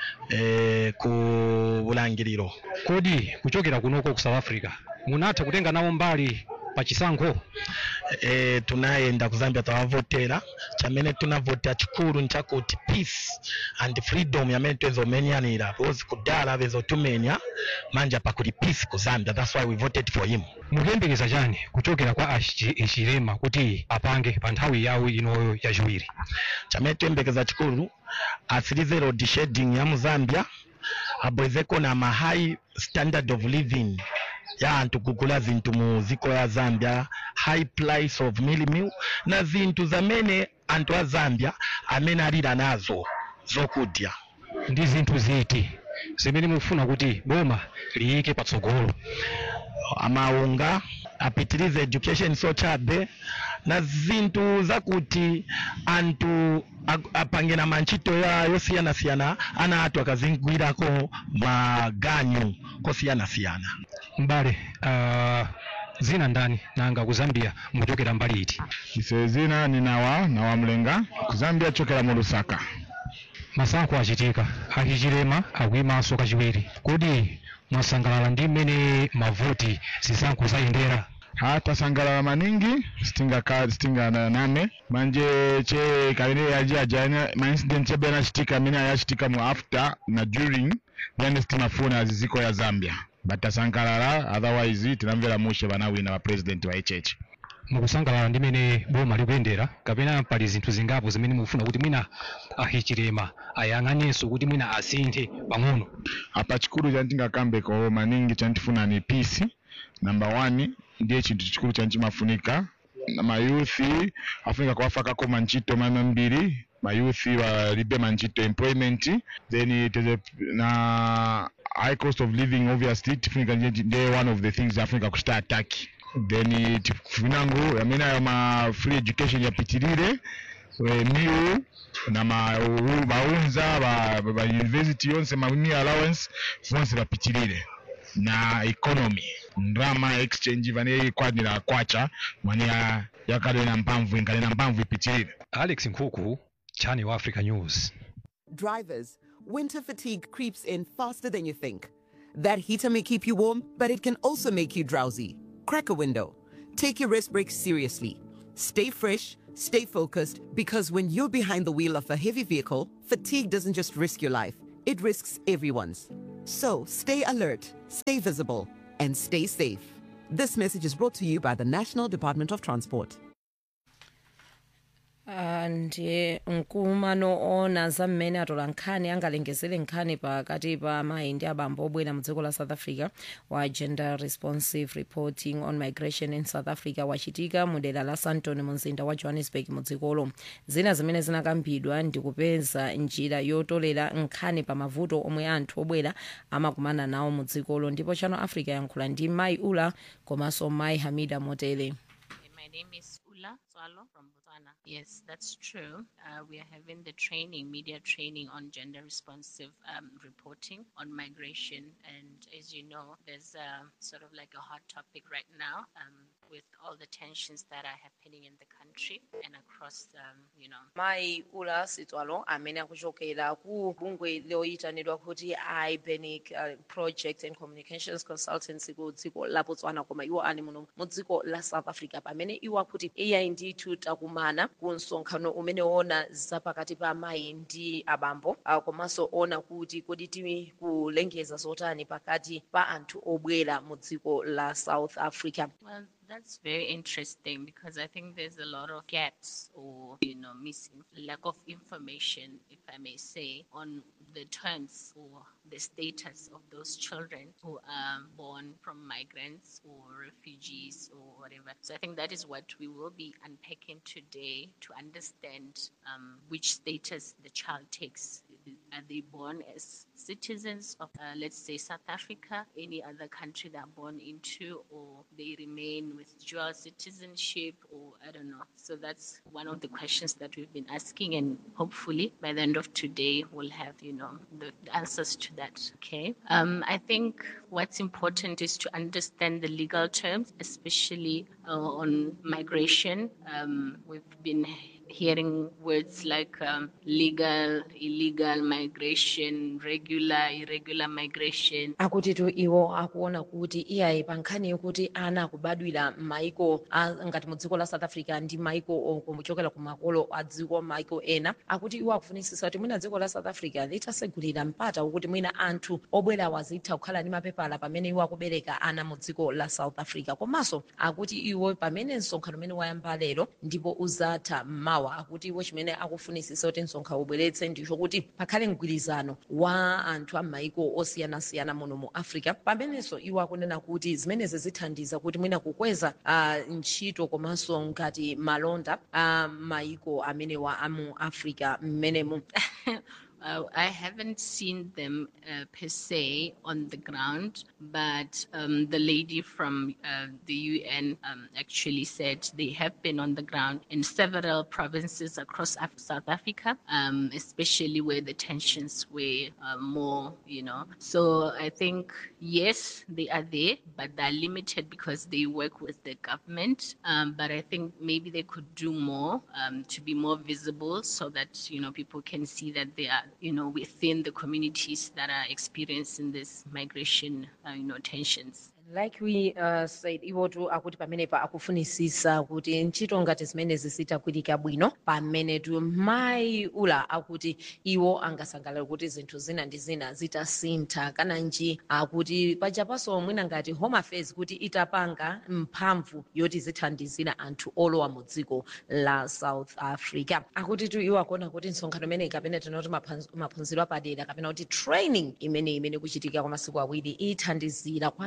Speaker 18: ku Bulangiriro.
Speaker 17: Kodi kuchokera kunoko ku South Africa munatha kutenga nawo mbali pa chisankho?
Speaker 18: Tunayenda ku Zambia tawavotera, chamene tunavota chikulu nchakuti peace and freedom yamene twezomenyanira bozi kudala bezotumenya manja pakuli peace ku Zambia. That's why we voted for him.
Speaker 17: Mukuyembekeza chani kuchokera kwa Hichilema kuti apange pa nthawi yawo inoyo yachiwiri?
Speaker 18: Chamene tuyembekeza chikulu asilize load shedding ya mu Zambia, abwezeko na ma high standard of living ya anthu kugula zinthu mu ziko ya Zambia, high price of meal na zinthu zamene anthu a Zambia amene alira nazo zokudya.
Speaker 17: Ndi zinthu ziti zimene mufuna kuti boma liyike patsogolo?
Speaker 18: Amaunga, apitirize education sochabe na zinthu zakuti anthu apange na manchito yosiyana-siyana, ana atu akazingwirako maganyu kosiyana-siyana.
Speaker 17: M'bale, zina ndani nanga ku Zambia muchokera mbali iti?
Speaker 19: Ise zina ni nawa Mlenga, ku Zambia chokera mu Lusaka.
Speaker 17: Masankho achitika, Hichilema akuyimanso kachiwiri. Kodi mwasangalala ndi mmene mavoti zisankho zayendera?
Speaker 19: Tasangalala maningi, stinga nane manje che kalene yaja ma incident chebe anachitika amene ayachitika mu after na during then tinafuna aziziko ya Zambia. But tasangalala, otherwise tinamvera mushe banawina wa president wa HH.
Speaker 17: Mukusangalala ndi mmene boma likuyendera kapena pali zinthu zingapo zimene mufuna kuti mwina Hichilema ayang'anenso kuti mwina asinthe pang'ono?
Speaker 19: Apa chikulu chantingakambeko maningi chantifuna ni peace. Number 1 ndiye chinthu chikulu chanchimafunika. Na mayuthi afunika kuwafakako manchito mambiri mayuthi valibe manchito employment, then na high cost of living obviously tifunika nje one of the things Africa kusta attack, then tifunango amena ma free education yapitirire miu na maunza ba university yonse mawini allowance fonse bapitirire na economy ndrama exchange vane kwadira kwacha mwane yakale na mpamvu ingale na mpamvu ipitirire.
Speaker 12: Alex Nkhuku, Channel Africa News.
Speaker 20: Drivers, winter fatigue creeps in faster than you think. That heater may keep you warm, but it can also make you drowsy. Crack a window. Take your rest breaks seriously. Stay fresh, stay focused, because when you're behind the wheel of a heavy vehicle, fatigue doesn't just risk your life, it risks everyone's. So stay alert, stay visible, and stay safe. This message is brought to you by the National Department of Transport.
Speaker 5: Ndiye mkumano ona za mmene atola nkhani angalengezere nkhani pakati pa amayi ndi abambo obwera mu dziko la South Africa wa Gender Responsive Reporting on Migration in South Africa wachitika mu dera la Sandton mu mzinda wa Johannesburg mu dzikolo. Zina zimene zinakambidwa ndi kupeza njira yotolera nkhani pa mavuto omwe anthu obwera amakumana nawo mu dzikolo, ndipo Channel Africa yankhula ndi Mai Ula komanso Mai Hamida Motele.
Speaker 21: My name is Ula Swalo from Botswana. Yes, that's true. We are having the training, media training on gender responsive reporting on migration. And as you know, there's sort of like a hot topic right now with all the tensions that are happening in the country and across,
Speaker 5: Mai Ula Sitwalo amene akuchokera ku bungwe loyitanidwa kuti IBENIC Project and Communications Consultancy ku dziko la Botswana, koma iwo ali muno mu dziko la South Africa pamene iwo akuti AI ndithu takumana ku msonkhano umene ona zapakati pa amayi ndi abambo komanso ona kuti kodi timi kulengeza zotani pakati pa anthu obwera mu dziko la South Africa.
Speaker 21: Well, that's very interesting because I think there's a lot of gaps or, missing, lack of information, if I may say, on the terms or the status of those children who are born from migrants or refugees or whatever. So I think that is what we will be unpacking today to understand which status the child takes. Are they born as citizens of, let's say, South Africa, any other country they're born into, or they remain with dual citizenship, or I don't know. So that's one of the questions that we've been asking, and hopefully by the end of today we'll have, the answers to that. Okay. I think what's important is to understand the legal terms, especially on migration. We've been hearing words like legal, illegal migration, regular, irregular migration.
Speaker 5: Akuti tu iwo akuona kuti iyayi pankhani yokuti ana kubadwira maiko ngati mu dziko la South Africa ndi maiko kuchokera ku makolo a dziko maiko ena, akuti iwo akufunisisa kuti mwina dziko la South Africa litasegulira mpata ukuti mwina anthu obwera wazitha kukhala ndi mapepala pamene iwo akubereka ana mu dziko la South Africa. Komanso akuti iwo pamene msonkhano umene wayamba lero ndipo uzatha mawa, akuti iwo chimene akufunisisa kuti msonkhano ubweretse ndicho kuti pakhale mgwirizano wa anthu a maiko osiyanasiyana muno mu Africa, pamenenso iwo akunena kuti zimenezi zithandiza kuti mwina kukweza ntchito komanso ngati malonda maiko amene wa amu Africa mmenemu.
Speaker 21: I haven't seen them per se on the ground, but the lady from the UN actually said they have been on the ground in several provinces across South Africa, especially where the tensions were more, So I think, yes, they are there, but they're limited because they work with the government. But I think maybe they could do more to be more visible so that, people can see that they are, within the communities that are experiencing this migration, tensions.
Speaker 5: Like we said, iwotu akuti pamenepa akufunisisa kuti ntchito ngati zimenezi zitakwirika bwino pamenetu Mai Ula akuti iwo angasangalala kuti zinthu zina ndi zina zitasintha kananji, akuti pajapanso mwina ngati Home Affairs kuti itapanga mphamvu yoti zithandizira anthu olowa mu dziko la South Africa. Akuti tu iwo akuona kuti msonkhano imene kapena tinoti maphunziro apadera kapena kuti training imene kuchitika kwa masiku awiri ithandizira kwambiri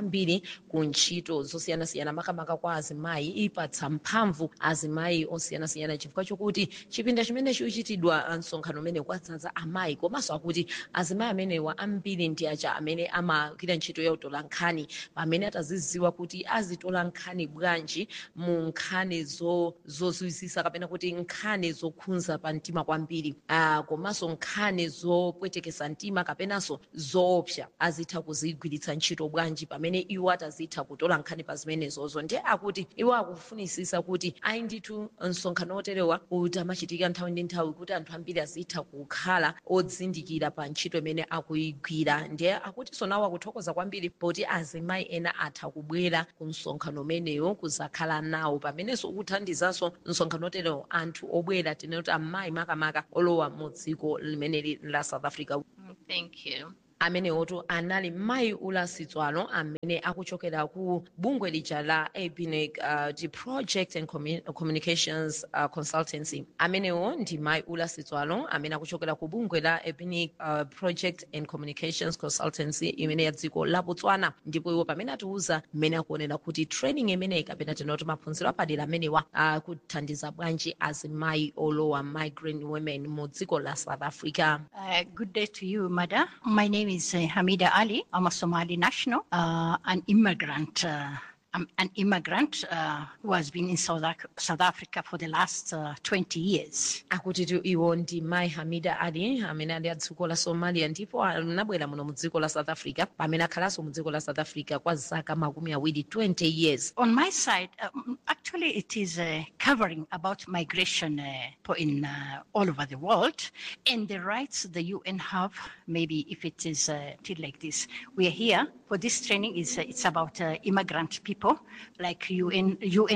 Speaker 5: ku ntchito zosiyanasiyana makamaka kwa azimayi ipatsa mphamvu azimayi osiyanasiyana chifukwa chokuti chipinda chimene chikuchitidwa msonkhano umene kwadzaza amayi komanso akuti azimayi amenewa ambiri ndi aja amene amagwira ntchito ya utolankhani pamene ataziziwa kuti azitola nkhani bwanji mu nkhani zozizisa kapena kuti nkhani zokhudza pa mtima kwambiri komanso nkhani zopwetekesa mtima kapenanso zoopsa azitha kuzigwiritsa ntchito bwanji pamene iwo atazitha kutola nkhani pa zimenezozo ndiye akuti iwo akufunisisa kuti ayi ndithu msonkhano oterewa kuti amachitika nthawi ndi nthawi kuti anthu ambiri azitha kukhala odzindikira pa ntchito imene akuyigwira ndiye akuti sonawo akuthokoza kwambiri poti azimayi ena atha kubwera ku msonkhano umeneyo kuzakhala nawo pamenenso ukuthandizanso msonkhano oterewo anthu obwera tinoti amayi makamaka olowa mu dziko limeneli la South Africa.
Speaker 21: Thank you.
Speaker 5: Amene oto anali mayi ulasitswalo amene akuchokera ku bungwe lija la ABNEC the Project and Communications Consultancy. Amenewo ndi mayi ulasitswalo amene akuchokera ku bungwe la ABNEC Project and Communications Consultancy imene ya dziko la Botswana ndipo iwo pamene atiuza mmene akuonera kuti training imene kapena tinoti maphunziro apadera amenewa kuthandiza bwanji azimayi olowa migrant women mu dziko la South Africa.
Speaker 1: Good day to you, Madam. My name is Hamida Ali. I'm a Somali national, an immigrant. I'm an immigrant who has been in South Africa for the last 20 years.
Speaker 5: Akutitu iwo ndi Mai Hamida Ali amene ali adziko la Somalia ndipo anabwera muno mu dziko la South Africa pamene akhalanso mu dziko la South Africa kwa zaka makumi awiri 20 years.
Speaker 1: On my side, actually it is covering about migration in all over the world and the rights the UN have. Maybe if it is still like this, we are here for this training. It's about immigrant people. Like UN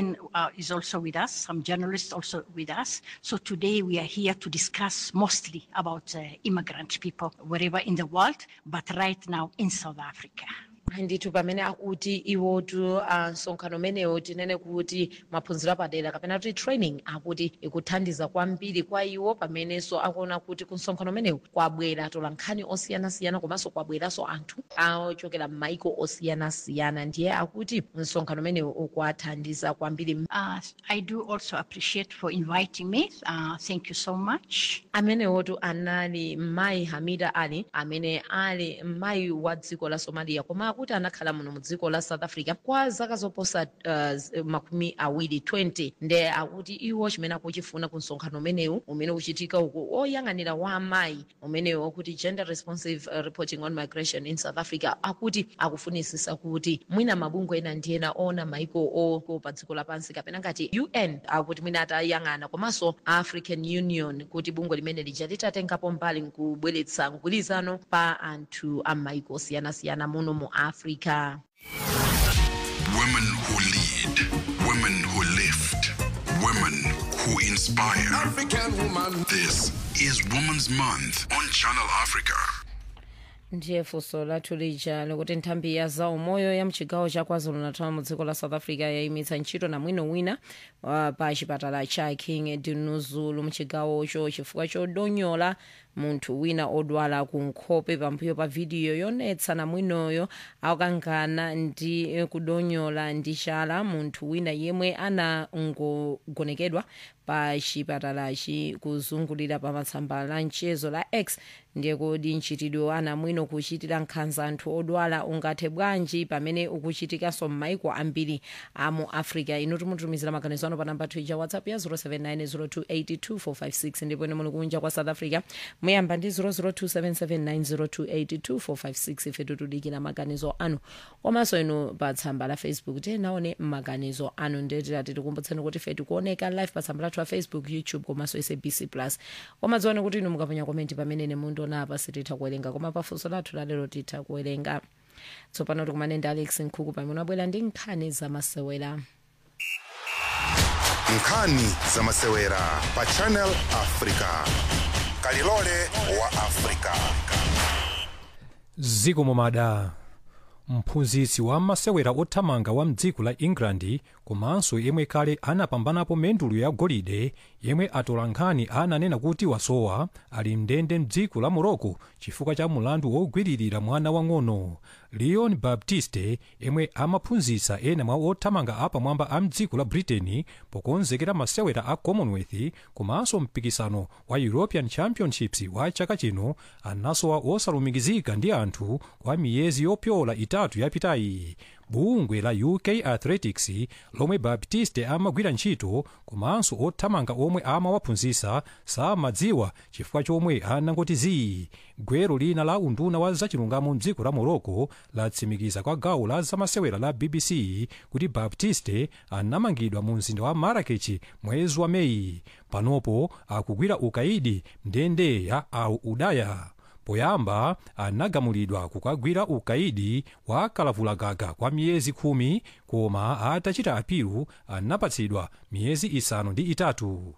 Speaker 1: is also with us, some journalists also with us. So today we are here to discuss mostly about immigrant people wherever in the world, but right now in South Africa.
Speaker 5: Ndithu pamene akuti iwotu msonkhano umenewo tinene kuti maphunziro apadera kapena kuti training akuti ikuthandiza kwambiri kwa iwo pamenenso akuona kuti ku msonkhano umenewo kwabwera atolankhani osiyanasiyana komanso kwabweranso anthu ochokera m'maiko osiyanasiyana ndiye akuti msonkhano umenewo ukuwathandiza kwambiri.
Speaker 1: I do also appreciate for inviting me. Thank you so much.
Speaker 5: Amenewotu anali Mai Hamida Ali amene ali mayi wa dziko la Somalia koma kuti anakhala muno mu dziko la South Africa kwa zaka zoposa makumi awiri 20 nde akuti iwo chimene akuchifuna ku msonkhano umenewu umene uchitika uku oyang'anira wa amayi umenewu kuti gender responsive reporting on migration in South Africa akuti akufunisisa kuti mwina mabungwe ena ndi ena ona maiko oko pa dziko lapansi kapena ngati UN akuti mwina atayang'ana komanso African Union kuti bungwe limene lija litatengapo mbali nkubweretsa mgwirizano pa anthu a maiko osiyanasiyana muno mu Africa.
Speaker 3: Women who lead, women who lift, women who inspire. African woman. This is Women's Month on Channel Africa.
Speaker 5: Ndiye funso lathu lija lokuti nthambi ya zaumoyo ya mchigawo cha KwaZulu-Natal mu dziko la South Africa yayimitsa ntchito na mwino wina pa chipatala cha King Dinuzulu mchigawocho chifukwa chodonyola munthu wina odwala ku nkhope pambuyo pa video yonetsa na mwinoyo akangana ndi kudonyola ndi chala munthu wina yemwe anangogonekedwa pa chipatalachi kuzungulira pa matsamba la mchezo la X. Ndiye kodi nchitidwe ana mwino kuchitira nkhanza anthu odwala ungathe bwanji pamene ukuchitikanso m'maiko ambiri mu Africa. Inu tumutumizira maganizo anu pa namba ya WhatsApp ya 0790282456 ndipo ine muli kunja kwa South Africa muyamba ndi 0027790282456 ife tutudikira maganizo anu komanso inu pa tsamba la Facebook tenaone maganizo anu ndetera tikukumbutsani kuti ife tikuoneka live pa tsamba lathu la Facebook, YouTube komanso SABC Plus. Komadziwani kuti inu mukapanya komenti pamene ne mundiona apa sititha kuwerenga koma pafunso lathu lalero titha kuwerenga. Tsopano tikumane ndi Alex Nkhuku pamene abwera ndi nkhani zamasewera.
Speaker 7: Nkhani zamasewera pa Channel Africa. Kalilole wa Africa.
Speaker 12: Ziko momada mphunzitsi wa masewera othamanga wa mdziko la England komanso yemwe kale anapambanapo mendulu ya golide yemwe atolankhani ananena kuti wasowa ali mndende mdziko la Morocco chifukwa cha mulandu wogwiririra mwana wang'ono. leon baptiste yemwe amaphunzitsa ena mwa othamanga apamwamba a mdziko la britain pokonzekera masewera a commonwealth komanso mpikisano wa european championships wa chaka chino anasowa osalumikizika ndi anthu kwa miyezi yopyola itatu yapitayi. bungwe la UK Athletics lomwe baptiste amagwira ntchito komanso othamanga omwe amawaphunzitsa samadziwa chifukwa chomwe anangoti zii. gwero lina la unduna wa zachilungamo mdziko la morocco latsimikiza kwa gawo la zamasewera la BBC kuti baptiste anamangidwa mu mzinda wa Marrakech mwezi wa Meyi. panopo akugwira ukaidi mndende ya Al Udaya. poyamba anagamulidwa kukagwira ukaidi wa kalavulagaga kwa miyezi 10 koma atachita apilu anapatsidwa miyezi 5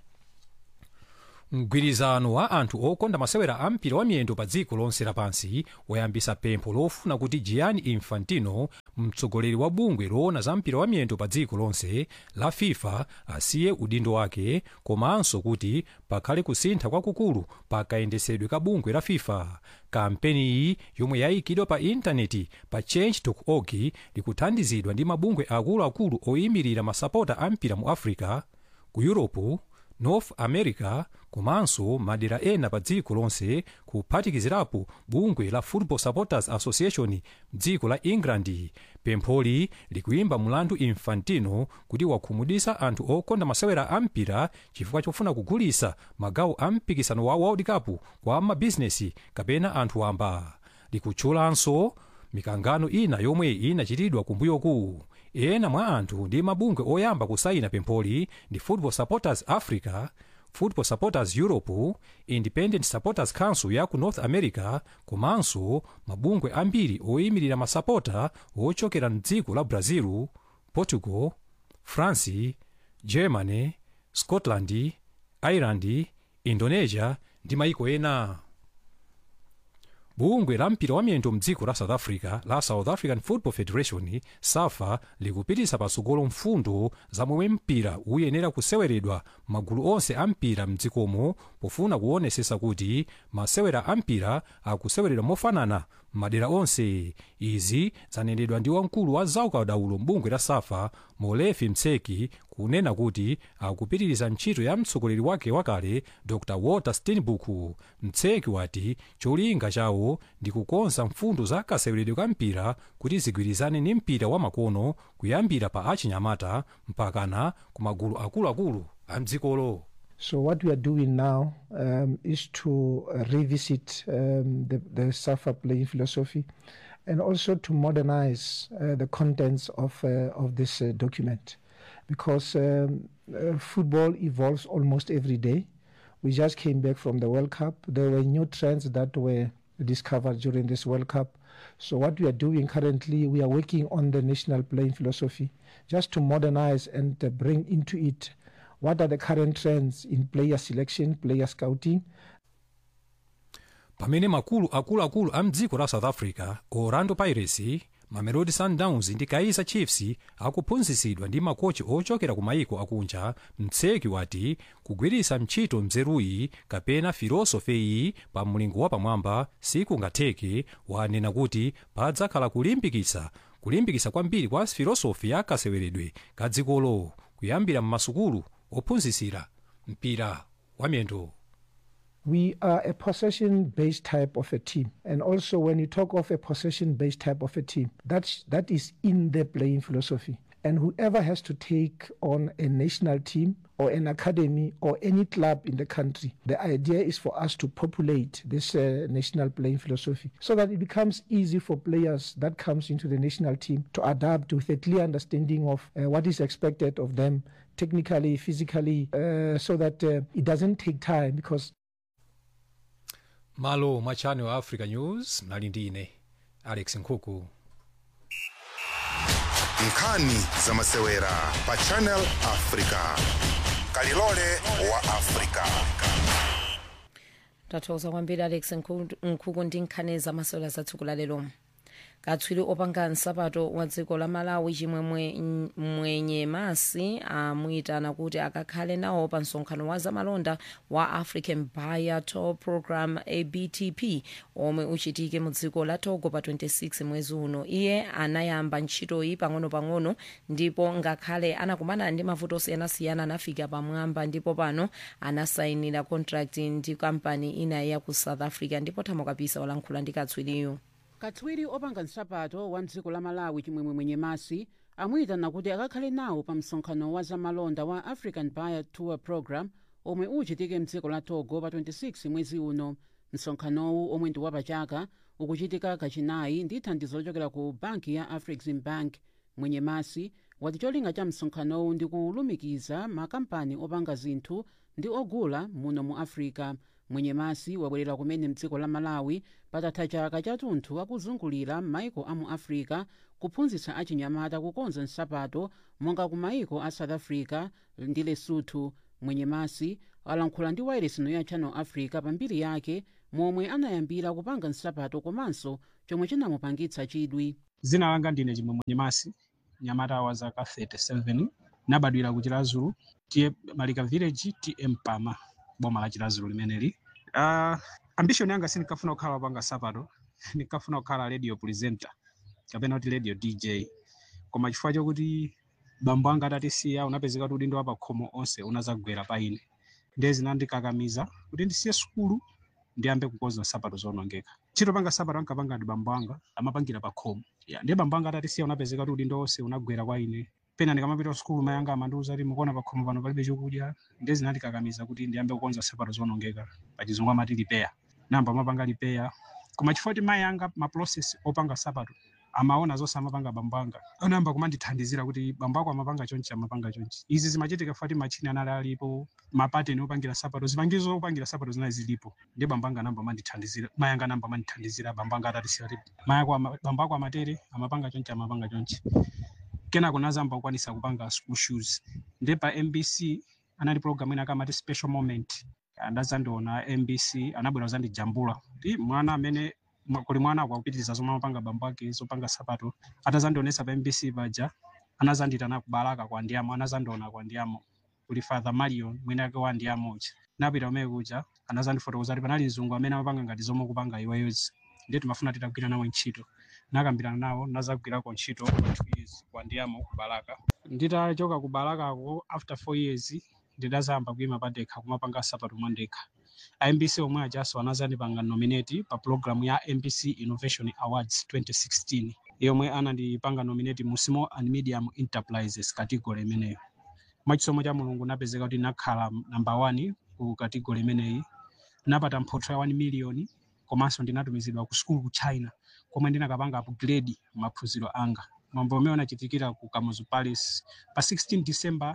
Speaker 12: mgwirizano wa anthu okonda masewera a mpira wa miyendo pa dziko lonse lapansi wayambisa pempho lofuna kuti Gianni Infantino, mtsogoleri wa bungwe loona za mpira wa miyendo pa dziko lonse la FIFA, asiye udindo wake komanso kuti pakhale kusintha kwakukulu pakayendesedwe ka bungwe la FIFA. kampeni iyi yomwe yayikidwa pa intaneti pa change.org likuthandizidwa ndi mabungwe akuluakulu oyimirira masapota a mpira mu Africa, ku Europe, North America komanso madera ena pa dziko lonse kuphatikizirapo bungwe la Football Supporters Association mdziko la England. pempholi likuyimba mlandu Infantino kuti wakhumudwitsa anthu okonda masewera a mpira chifukwa chofuna kugulitsa magawo a mpikisano wa World Cup kwa mabizinesi kapena anthu wamba. likutchulanso mikangano ina yomwe inachitidwa kumbuyoku. ena mwa anthu ndi mabungwe oyamba kusayina pempholi ndi Football Supporters Africa, Football Supporters Europe, Independent Supporters Council ya ku North America komanso mabungwe ambiri oyimirira masapota ochokera mdziko la Brazil, Portugal, France, Germany, Scotland, Ireland, Indonesia ndi maiko ena. bungwe la mpira wa miyendo mdziko la South Africa la South African Football Federation SAFA likupititsa patsogolo mfundo za momwe mpira uyenera kuseweredwa magulu onse a mpira mdzikomo pofuna kuonesesa kuti masewera a mpira akuseweredwa mofanana madera onse. izi zanenedwa ndi wamkulu wa zaukadaulo mbungwe la SAFA Molefi Mtseki kunena kuti akupitiriza ntchito ya mtsogoleri wake wakale Dr. Walter Steinbuk. Mtseki wati cholinga chawo ndi kukonza mfundo za kaseweredwe ka mpira kuti zigwirizane ndi mpira wa makono kuyambira pa achinyamata mpakana ku magulu akuluakulu a mdzikolo.
Speaker 2: So what we are doing now is to revisit the SAFA playing philosophy and also to modernize the contents of this document, because football evolves almost every day. We just came back from the World Cup. There were new trends that were discovered during this World Cup. So what we are doing currently, we are working on the national playing philosophy just to modernize and bring into it what are the current trends in player selection, player scouting.
Speaker 12: pamene makulu akuluakulu a mdziko la South Africa, Orlando Pirates, Mamelodi Sundowns ndi Kaizer Chiefs akuphunzitsidwa ndi makochi ochokera ku mayiko akunja, Mtseki wati kugwiritsa ntchito mzeruyi kapena filosofeyi pa mlingo wapamwamba sikungatheke. wanena kuti padzakhala kulimbikitsa kwambiri kwa filosofi ya kaseweredwe ka dzikolo kuyambira m'masukulu ophunzitsira mpira wa miyendo.
Speaker 2: We are a possession-based type of a team. And also when you talk of a possession-based type of a team, that is in the playing philosophy. And whoever has to take on a national team or an academy or any club in the country, the idea is for us to populate this national playing philosophy so that it becomes easy for players that comes into the national team to adapt with a clear understanding of what is expected of them technically, physically, so that it doesn't take time. Because
Speaker 12: malo mwa Channel Africa News mnali ndine Alex Nkhuku.
Speaker 7: nkhani za masewera pa Channel Africa, kalilole wa Africa.
Speaker 5: tathokoza kwambiri Alex Nkhuku ndi nkhani za masewera zathu lero. katswiri opanga nsapato wa dziko la Malawi chimwemwe mwenye masi amuyitana kuti akakhale nawo pa msonkhano wa zamalonda wa African Buyer Tour Program ABTP omwe uchitike mu dziko la Togo pa 26 mwezi uno. Iye anayamba ntchitoyi pang'ono-pang'ono ndipo ngakhale anakumana ndi mavuto osiyanasiyana anafika pamwamba ndipo pano anasayinira contract ndi kampani ina ya ku South Africa ndipo Thamo Kapisa walankhula ndi katswiriyo.
Speaker 8: katswiri opanga nsapato wa mdziko la Malawi chimwemwe mwenye masi amuyitana kuti akakhale nawo pa msonkhano wa zamalonda wa African Buyer Tour Program omwe uchitike mdziko la Togo pa 26 mwezi uno. msonkhanowu omwe ndi wapachaka ukuchitika kachinayi ndi thandizo lochokera ku banki ya Afreximbank. mwenye masi wati cholinga cha msonkhanowu ndi kulumikiza makampani opanga zinthu ndi ogula muno mu Africa. mwenye masi wabwerera kumene mdziko la Malawi patatha chaka chathunthu akuzungulira m'maiko a mu Africa kuphunzitsa achinyamata kukonza nsapato monga ku maiko a South Africa ndi Lesotho. mwenye masi alankhula ndi wailesi ya Channel Africa pambiri yake momwe anayambira kupanga nsapato komanso chomwe chinamupangitsa chidwi.
Speaker 6: Zina langa ndine chimwemwe mwenye masi, nyamata wa zaka 37, nabadwira ku Chilazulu, tiye Malika Village, TM Pama, boma la Chilazulu limeneli. Ambition yanga sinikafuna kukhala panga nsapato, nikafuna kukhala radio presenter, kapena kuti radio DJ. Koma chifukwa chokuti bambo anga atatisiya unapezeka kuti udindo wa pakhomo onse unazagwera pa ine. Ndezi nandikakamiza kuti ndisiye sukulu ndiyambe kukonza nsapato zonongeka. Chito panga nsapato ankapanga ndi bambo anga amapangira pakhomo. Ndiye bambo anga atatisiya unapezeka kuti udindo onse unagwera kwa ine. Pena ndikamapita sukulu mayanga amandiuza kuti mukuona pakhomo pano palibe chokudya. Ndezi nandikakamiza kuti ndiyambe kukonza nsapato zonongeka. Pachizungu amati repair. Namba amapanga repair. Koma chifukwa kuti mayanga ma process opanga nsapato amaona zonse amapanga bambanga. Anamba kumandithandizira kuti bambako amapanga chonchi amapanga chonchi. Izi zimachitika fuati machini anali alipo, mapateni opangira nsapato, zipangizo opangira nsapato zinali zilipo. Ndiye bambanga namba amandithandizira, mayanga namba amandithandizira, bambanga atatisiya kuti bambako amatere amapanga chonchi amapanga chonchi. Kenako nazamba kukwanisa kupanga school shoes. Ndiye pa MBC anali program ina kama special moment. Ndazandiona MBC anabwera zandijambula. Ndi mwana amene kuli mwana akupitiriza zomwe amapanga bambo ake zopanga nsapato atazandionesa pa MBC paja anazanditana kubalaka kwa ndiyamo anazandiona kwa ndiyamo kuli Father Marion mwina ake wa ndiyamo uja napita umene kuja anazandifotokoza kuti panali mzungu amene amapanga ngati zomwe kupanga iweyozi ndiye timafuna titagwira nawo ntchito nakambirana nawo nazagwirako ntchito 2 years kwa ndiyamo kubalaka nditachoka kubalakako after 4 years ndidazamba kuyima padekha kumapanga nsapato mwandekha. MBC omwe ajaso anazandipanga nominate pa program ya MBC Innovation Awards 2016 yomwe anandipanga nominate mu Small and Medium Enterprises category imeneyo. Mwachisomo cha Mulungu napezeka kuti nakhala number 1 ku category imeneyi. Napata mphotho ya 1 million komanso ndinatumizidwa ku school ku China komwe ndinakapanga upgrade maphunziro anga. Mambo omwe anachitikira ku Kamuzu Palace pa 16 December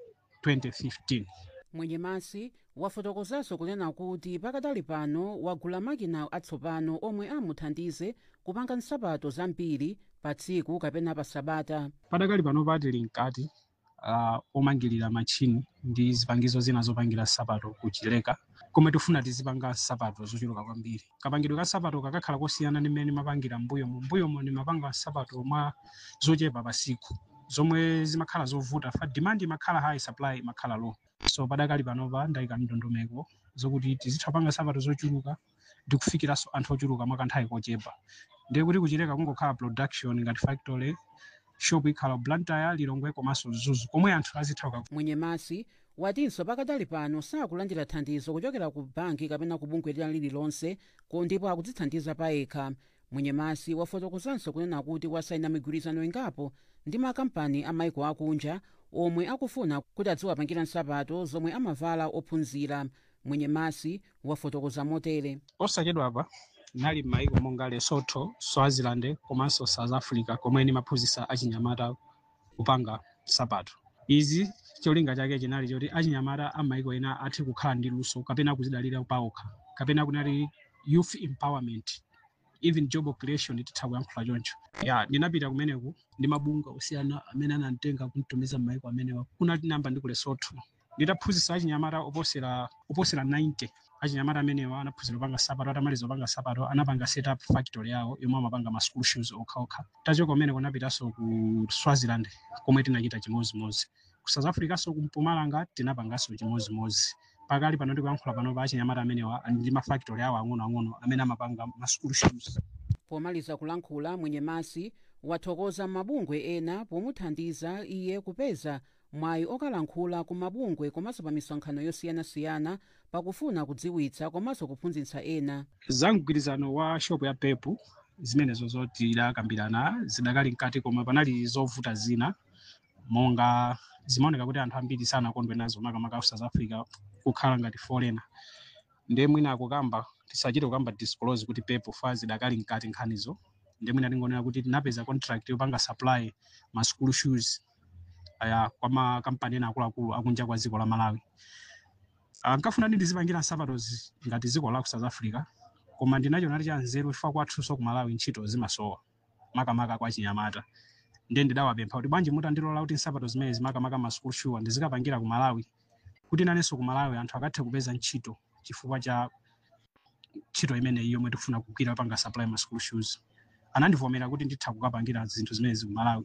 Speaker 6: 2015.
Speaker 8: mwenye masi wafotokozanso kunena kuti pakadali pano wagula makina atsopano omwe amuthandize kupanga nsapato zambiri pa tsiku kapena pa sabata.
Speaker 6: Padakali pano patili nkati omangirira machini ndi zipangizo zina zopangira nsapato kuchileka komwe tifuna tizipanga nsapato zochuluka kwambiri. Kapangidwe ka nsapato kakakhala kosiyana ndi mmene mapangira mbuyomo ndi mapanga nsapato mwa zochepa pasiku zomwe zimakhala zovuta fa demand imakhala high supply imakhala low. So padakali panopa ndayika ndondomeko zokuti tizithapanga nsapato zochuluka ndi kufikiranso anthu ochuluka mwakanthawi kochepa. Ndiye kuti kuchileka kungokhala production ngati factory shop ikhala Blantyre Lilongwe komanso Zuzu komwe anthu azithauka.
Speaker 8: mwenye masi watinso pakadali pano sakulandira thandizo kuchokera ku banki kapena ku bungwe lililonse ndipo akudzithandiza payekha. mwenye masi wafotokozanso kunena kuti wasayina migwirizano ingapo ndi makampani a maiko akunja omwe akufuna kuti adziwapangira nsapato zomwe amavala ophunzira. mwenye masi wafotokoza motere.
Speaker 6: Osachedwa apa nali maiko monga Lesotho, Swaziland komanso South Africa komwe ni maphunzitsa achinyamata kupanga nsapato. Izi cholinga chake chinali choti achinyamata amaiko ena athe kukhala ndi luso kapena kuzidalira paokha kapena kunali youth empowerment even job creation titha kuyankhula choncho. Ndinapita kumeneku ndi mabunga osiyana amene ananditenga kunitumiza m'maiko amenewa. Kunali namba ndi ku Lesotho nditaphunzitsa achinyamata oposera 90 achinyamata amenewa anaphunzira kupanga sapato, atamaliza kupanga sapato anapanga set up factory yawo yomwe amapanga ma school shoes okhaokha. Tachoka kumene kunapitanso ku Swaziland komwe tinachita chimozimozi. Ku South Africa so kumpumalanga tinapanganso chimozimozi. Pakali pano ndikuyankhula pano pa achinyamata amenewa ndi ma factory yawo ang'onoang'ono amene amapanga ma school shoes.
Speaker 8: Pomaliza kulankhula Mwenyemasi wathokoza mabungwe ena pomuthandiza iye kupeza mwayi okalankhula ku mabungwe komanso pa misonkhano yosiyanasiyana pakufuna kudziwitsa komanso kuphunzitsa ena.
Speaker 6: Za mgwirizano wa shopu ya Pepu zimenezo zoti idakambirana zidakali mkati, koma panali zovuta zina monga zimaoneka kuti anthu ambiri sanakondwe nazo makamaka ku South Africa kukhala ngati foreigner. Ndiye mwina akukamba tisachite kukamba disclose kuti Pepu fazi idakali mkati nkhanizo. Ndiye mwina tingonena kuti tinapeza contract yopanga supply ma school shoes kwa makampani ena akuluakulu akunja kwa dziko la Malawi. Nkafuna ndizipangira nsapatos ngati dziko la ku South Africa, koma ndinachona cha nzeru chifukwa kwathu ku Malawi ntchito zimasowa makamaka kwa chinyamata. Ndiye ndidawapempha kuti bwanji mutandilola kuti nsapato zimene makamaka ma school shoes ndizikapangira ku Malawi kuti nanenso ku Malawi anthu akathe kupeza ntchito chifukwa cha ntchito imene iyo yomwe tikufuna kugwira panga supply ma school shoes. Anandivomera kuti nditha kukapangira zinthu zimenezi ku Malawi.